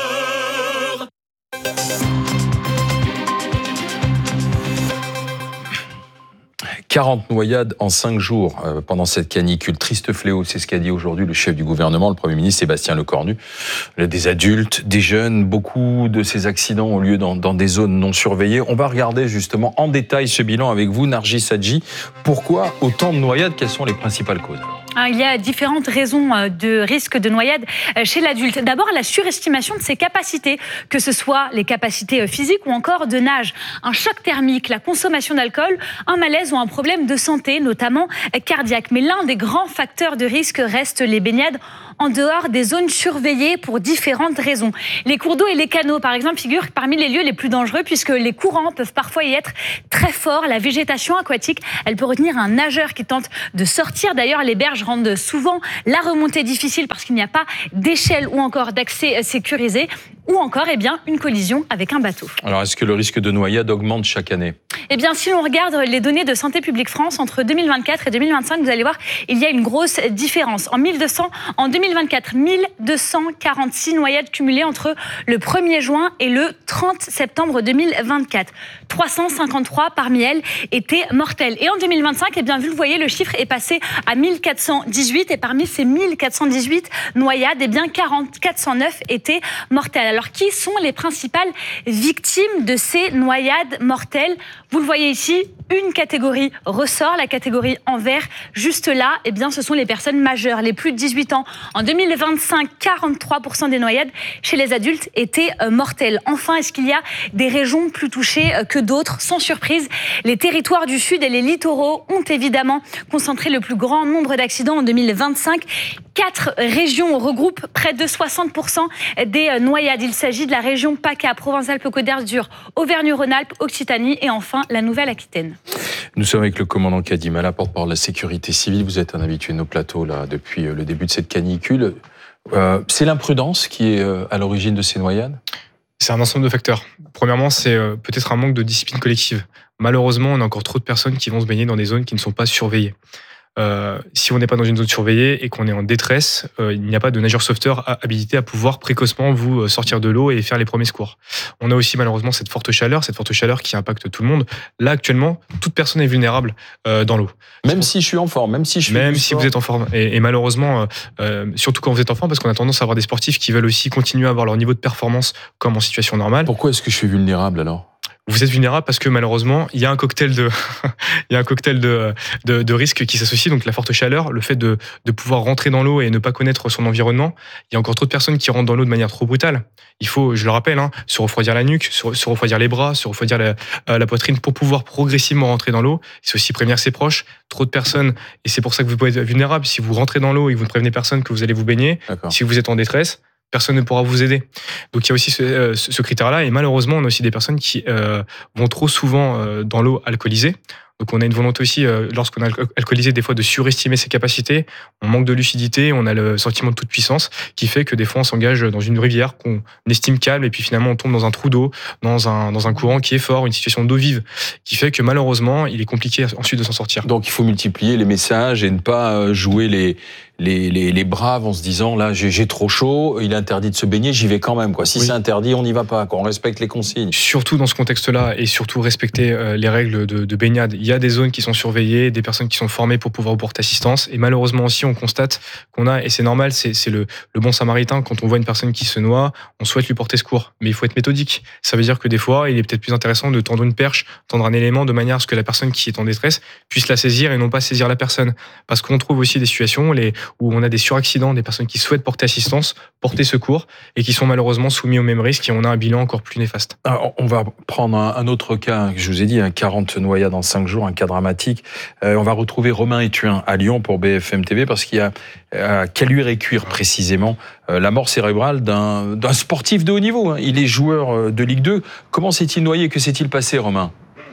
Speaker 7: quarante noyades en cinq jours euh, pendant cette canicule. Triste fléau, c'est ce qu'a dit aujourd'hui le chef du gouvernement, le Premier ministre Sébastien Lecornu. Des adultes, des jeunes, beaucoup de ces accidents ont lieu dans, dans des zones non surveillées. On va regarder justement en détail ce bilan avec vous, Nargis Hadji. Pourquoi autant de noyades? Quelles sont les principales causes?
Speaker 11: Il y a différentes raisons de risque de noyade chez l'adulte. D'abord, la surestimation de ses capacités, que ce soit les capacités physiques ou encore de nage. Un choc thermique, la consommation d'alcool, un malaise ou un problème de santé, notamment cardiaque. Mais l'un des grands facteurs de risque reste les baignades en dehors des zones surveillées pour différentes raisons. Les cours d'eau et les canaux, par exemple, figurent parmi les lieux les plus dangereux puisque les courants peuvent parfois y être très forts. La végétation aquatique, elle peut retenir un nageur qui tente de sortir. D'ailleurs, les berges rendent souvent la remontée difficile parce qu'il n'y a pas d'échelle ou encore d'accès sécurisé ou encore eh bien, une collision avec un bateau. Alors,
Speaker 7: est-ce que le risque de noyade augmente chaque année?
Speaker 11: Eh bien, si l'on regarde les données de Santé publique France entre deux mille vingt-quatre et deux mille vingt-cinq, vous allez voir, il y a une grosse différence. En, mille deux cents, en deux mille vingt-quatre, mille deux cent quarante-six noyades cumulées entre le premier juin et le trente septembre deux mille vingt-quatre. trois cent cinquante-trois parmi elles étaient mortelles. Et en deux mille vingt-cinq, eh bien, vous le voyez, le chiffre est passé à mille quatre cent dix-huit. Et parmi ces mille quatre cent dix-huit noyades, eh bien, quatre cent neuf étaient mortelles. Alors, qui sont les principales victimes de ces noyades mortelles? Vous le voyez ici, une catégorie ressort, la catégorie en vert. Juste là, eh bien, ce sont les personnes majeures, les plus de dix-huit ans. En deux mille vingt-cinq, quarante-trois pour cent des noyades chez les adultes étaient euh, mortelles. Enfin, est-ce qu'il y a des régions plus touchées euh, que d'autres? Sans surprise, les territoires du Sud et les littoraux ont évidemment concentré le plus grand nombre d'accidents en deux mille vingt-cinq. Quatre régions regroupent près de soixante pour cent des euh, noyades. Il s'agit de la région PACA, Provence-Alpes-Côte d'Azur, Auvergne-Rhône-Alpes, Occitanie et enfin la Nouvelle-Aquitaine.
Speaker 7: Nous sommes avec le commandant Kadim Alla, porte-parole de la sécurité civile. Vous êtes un habitué de nos plateaux là, depuis le début de cette canicule. Euh, c'est l'imprudence qui est euh, à l'origine de ces noyades?
Speaker 13: C'est un ensemble de facteurs. Premièrement, c'est euh, peut-être un manque de discipline collective. Malheureusement, on a encore trop de personnes qui vont se baigner dans des zones qui ne sont pas surveillées. Euh, si on n'est pas dans une zone surveillée et qu'on est en détresse, euh, il n'y a pas de nageur sauveteur habilité à pouvoir précocement vous sortir de l'eau et faire les premiers secours. On a aussi malheureusement cette forte chaleur, cette forte chaleur qui impacte tout le monde. Là actuellement, toute personne est vulnérable euh, dans l'eau.
Speaker 7: Même si je suis en forme, même si je suis
Speaker 13: même si vous êtes en forme. Et, et malheureusement, euh, surtout quand vous êtes en forme, parce qu'on a tendance à avoir des sportifs qui veulent aussi continuer à avoir leur niveau de performance comme en situation normale.
Speaker 7: Pourquoi est-ce que je suis vulnérable alors?
Speaker 13: Vous êtes vulnérable parce que malheureusement, il y a un cocktail de, il y a un cocktail de, de, de risques qui s'associe. Donc la forte chaleur, le fait de, de pouvoir rentrer dans l'eau et ne pas connaître son environnement. Il y a encore trop de personnes qui rentrent dans l'eau de manière trop brutale. Il faut, je le rappelle, hein, se refroidir la nuque, se, se refroidir les bras, se refroidir la, euh, la poitrine pour pouvoir progressivement rentrer dans l'eau. C'est aussi prévenir ses proches. Trop de personnes, et c'est pour ça que vous pouvez être vulnérable. Si vous rentrez dans l'eau et que vous ne prévenez personne que vous allez vous baigner, si vous êtes en détresse, personne ne pourra vous aider. Donc il y a aussi ce, euh, ce critère-là, et malheureusement on a aussi des personnes qui euh, vont trop souvent euh, dans l'eau alcoolisée. Donc on a une volonté aussi, euh, lorsqu'on a alcoolisé, des fois de surestimer ses capacités, on manque de lucidité, on a le sentiment de toute puissance, qui fait que des fois on s'engage dans une rivière qu'on estime calme, et puis finalement on tombe dans un trou d'eau, dans un, dans un courant qui est fort, une situation d'eau vive, qui fait que malheureusement il est compliqué ensuite de s'en sortir.
Speaker 7: Donc il faut multiplier les messages et ne pas jouer les... Les, les, les braves en se disant là j'ai, j'ai trop chaud, il est interdit de se baigner, j'y vais quand même quoi. Si oui. C'est interdit, on n'y va pas, quoi. On respecte les consignes.
Speaker 13: Surtout dans ce contexte-là, et surtout respecter euh, les règles de, de baignade. Il y a des zones qui sont surveillées, des personnes qui sont formées pour pouvoir vous porter assistance, et malheureusement aussi on constate qu'on a, et c'est normal, c'est, c'est le, le bon samaritain, quand on voit une personne qui se noie, on souhaite lui porter secours, mais il faut être méthodique. Ça veut dire que des fois il est peut-être plus intéressant de tendre une perche, tendre un élément de manière à ce que la personne qui est en détresse puisse la saisir et non pas saisir la personne, parce qu'on trouve aussi des situations, les où on a des suraccidents, des personnes qui souhaitent porter assistance, porter secours et qui sont malheureusement soumis au même risque et on a un bilan encore plus néfaste.
Speaker 7: Alors, on va prendre un, un autre cas, je vous ai dit, un quarante noyades en cinq jours, un cas dramatique. Euh, on va retrouver Romain Etuin à Lyon pour B F M T V parce qu'il y a à Caluire-et-Cuire précisément euh, la mort cérébrale d'un, d'un sportif de haut niveau. Hein. Il est joueur de Ligue deux. Comment s'est-il noyé? Que s'est-il passé, Romain?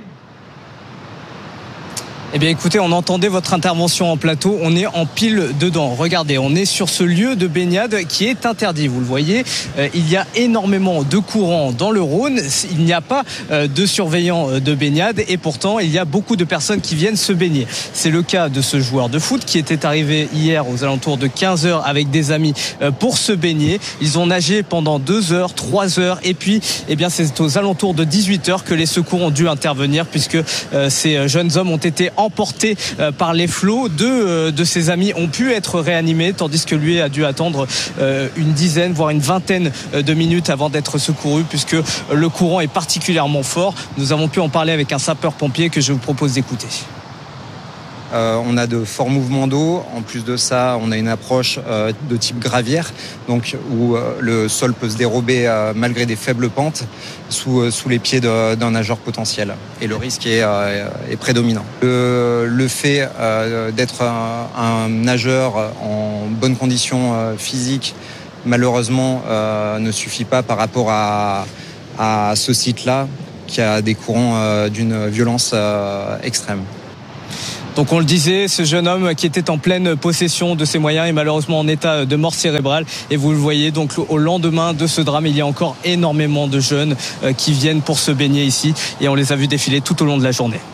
Speaker 14: Eh bien écoutez, on entendait votre intervention en plateau, on est en pile dedans. Regardez, on est sur ce lieu de baignade qui est interdit, vous le voyez. Euh, il y a énormément de courants dans le Rhône, il n'y a pas euh, de surveillants de baignade et pourtant il y a beaucoup de personnes qui viennent se baigner. C'est le cas de ce joueur de foot qui était arrivé hier aux alentours de quinze heures avec des amis euh, pour se baigner. Ils ont nagé pendant deux heures, trois heures et puis eh bien, c'est aux alentours de dix-huit heures que les secours ont dû intervenir puisque euh, ces jeunes hommes ont été emporté par les flots. Deux de ses amis ont pu être réanimés, tandis que lui a dû attendre une dizaine, voire une vingtaine de minutes avant d'être secouru, puisque le courant est particulièrement fort. Nous avons pu en parler avec un sapeur-pompier que je vous propose d'écouter.
Speaker 15: Euh, on a de forts mouvements d'eau. En plus de ça, on a une approche euh, de type gravière, donc où euh, le sol peut se dérober euh, malgré des faibles pentes sous, euh, sous les pieds de, d'un nageur potentiel. Et le risque est, euh, est prédominant. Le, le fait euh, d'être un, un nageur en bonne condition euh, physique, malheureusement, euh, ne suffit pas par rapport à, à ce site-là, qui a des courants euh, d'une violence euh, extrême.
Speaker 14: Donc on le disait, ce jeune homme qui était en pleine possession de ses moyens est malheureusement en état de mort cérébrale. Et vous le voyez, donc au lendemain de ce drame, il y a encore énormément de jeunes qui viennent pour se baigner ici. Et on les a vus défiler tout au long de la journée.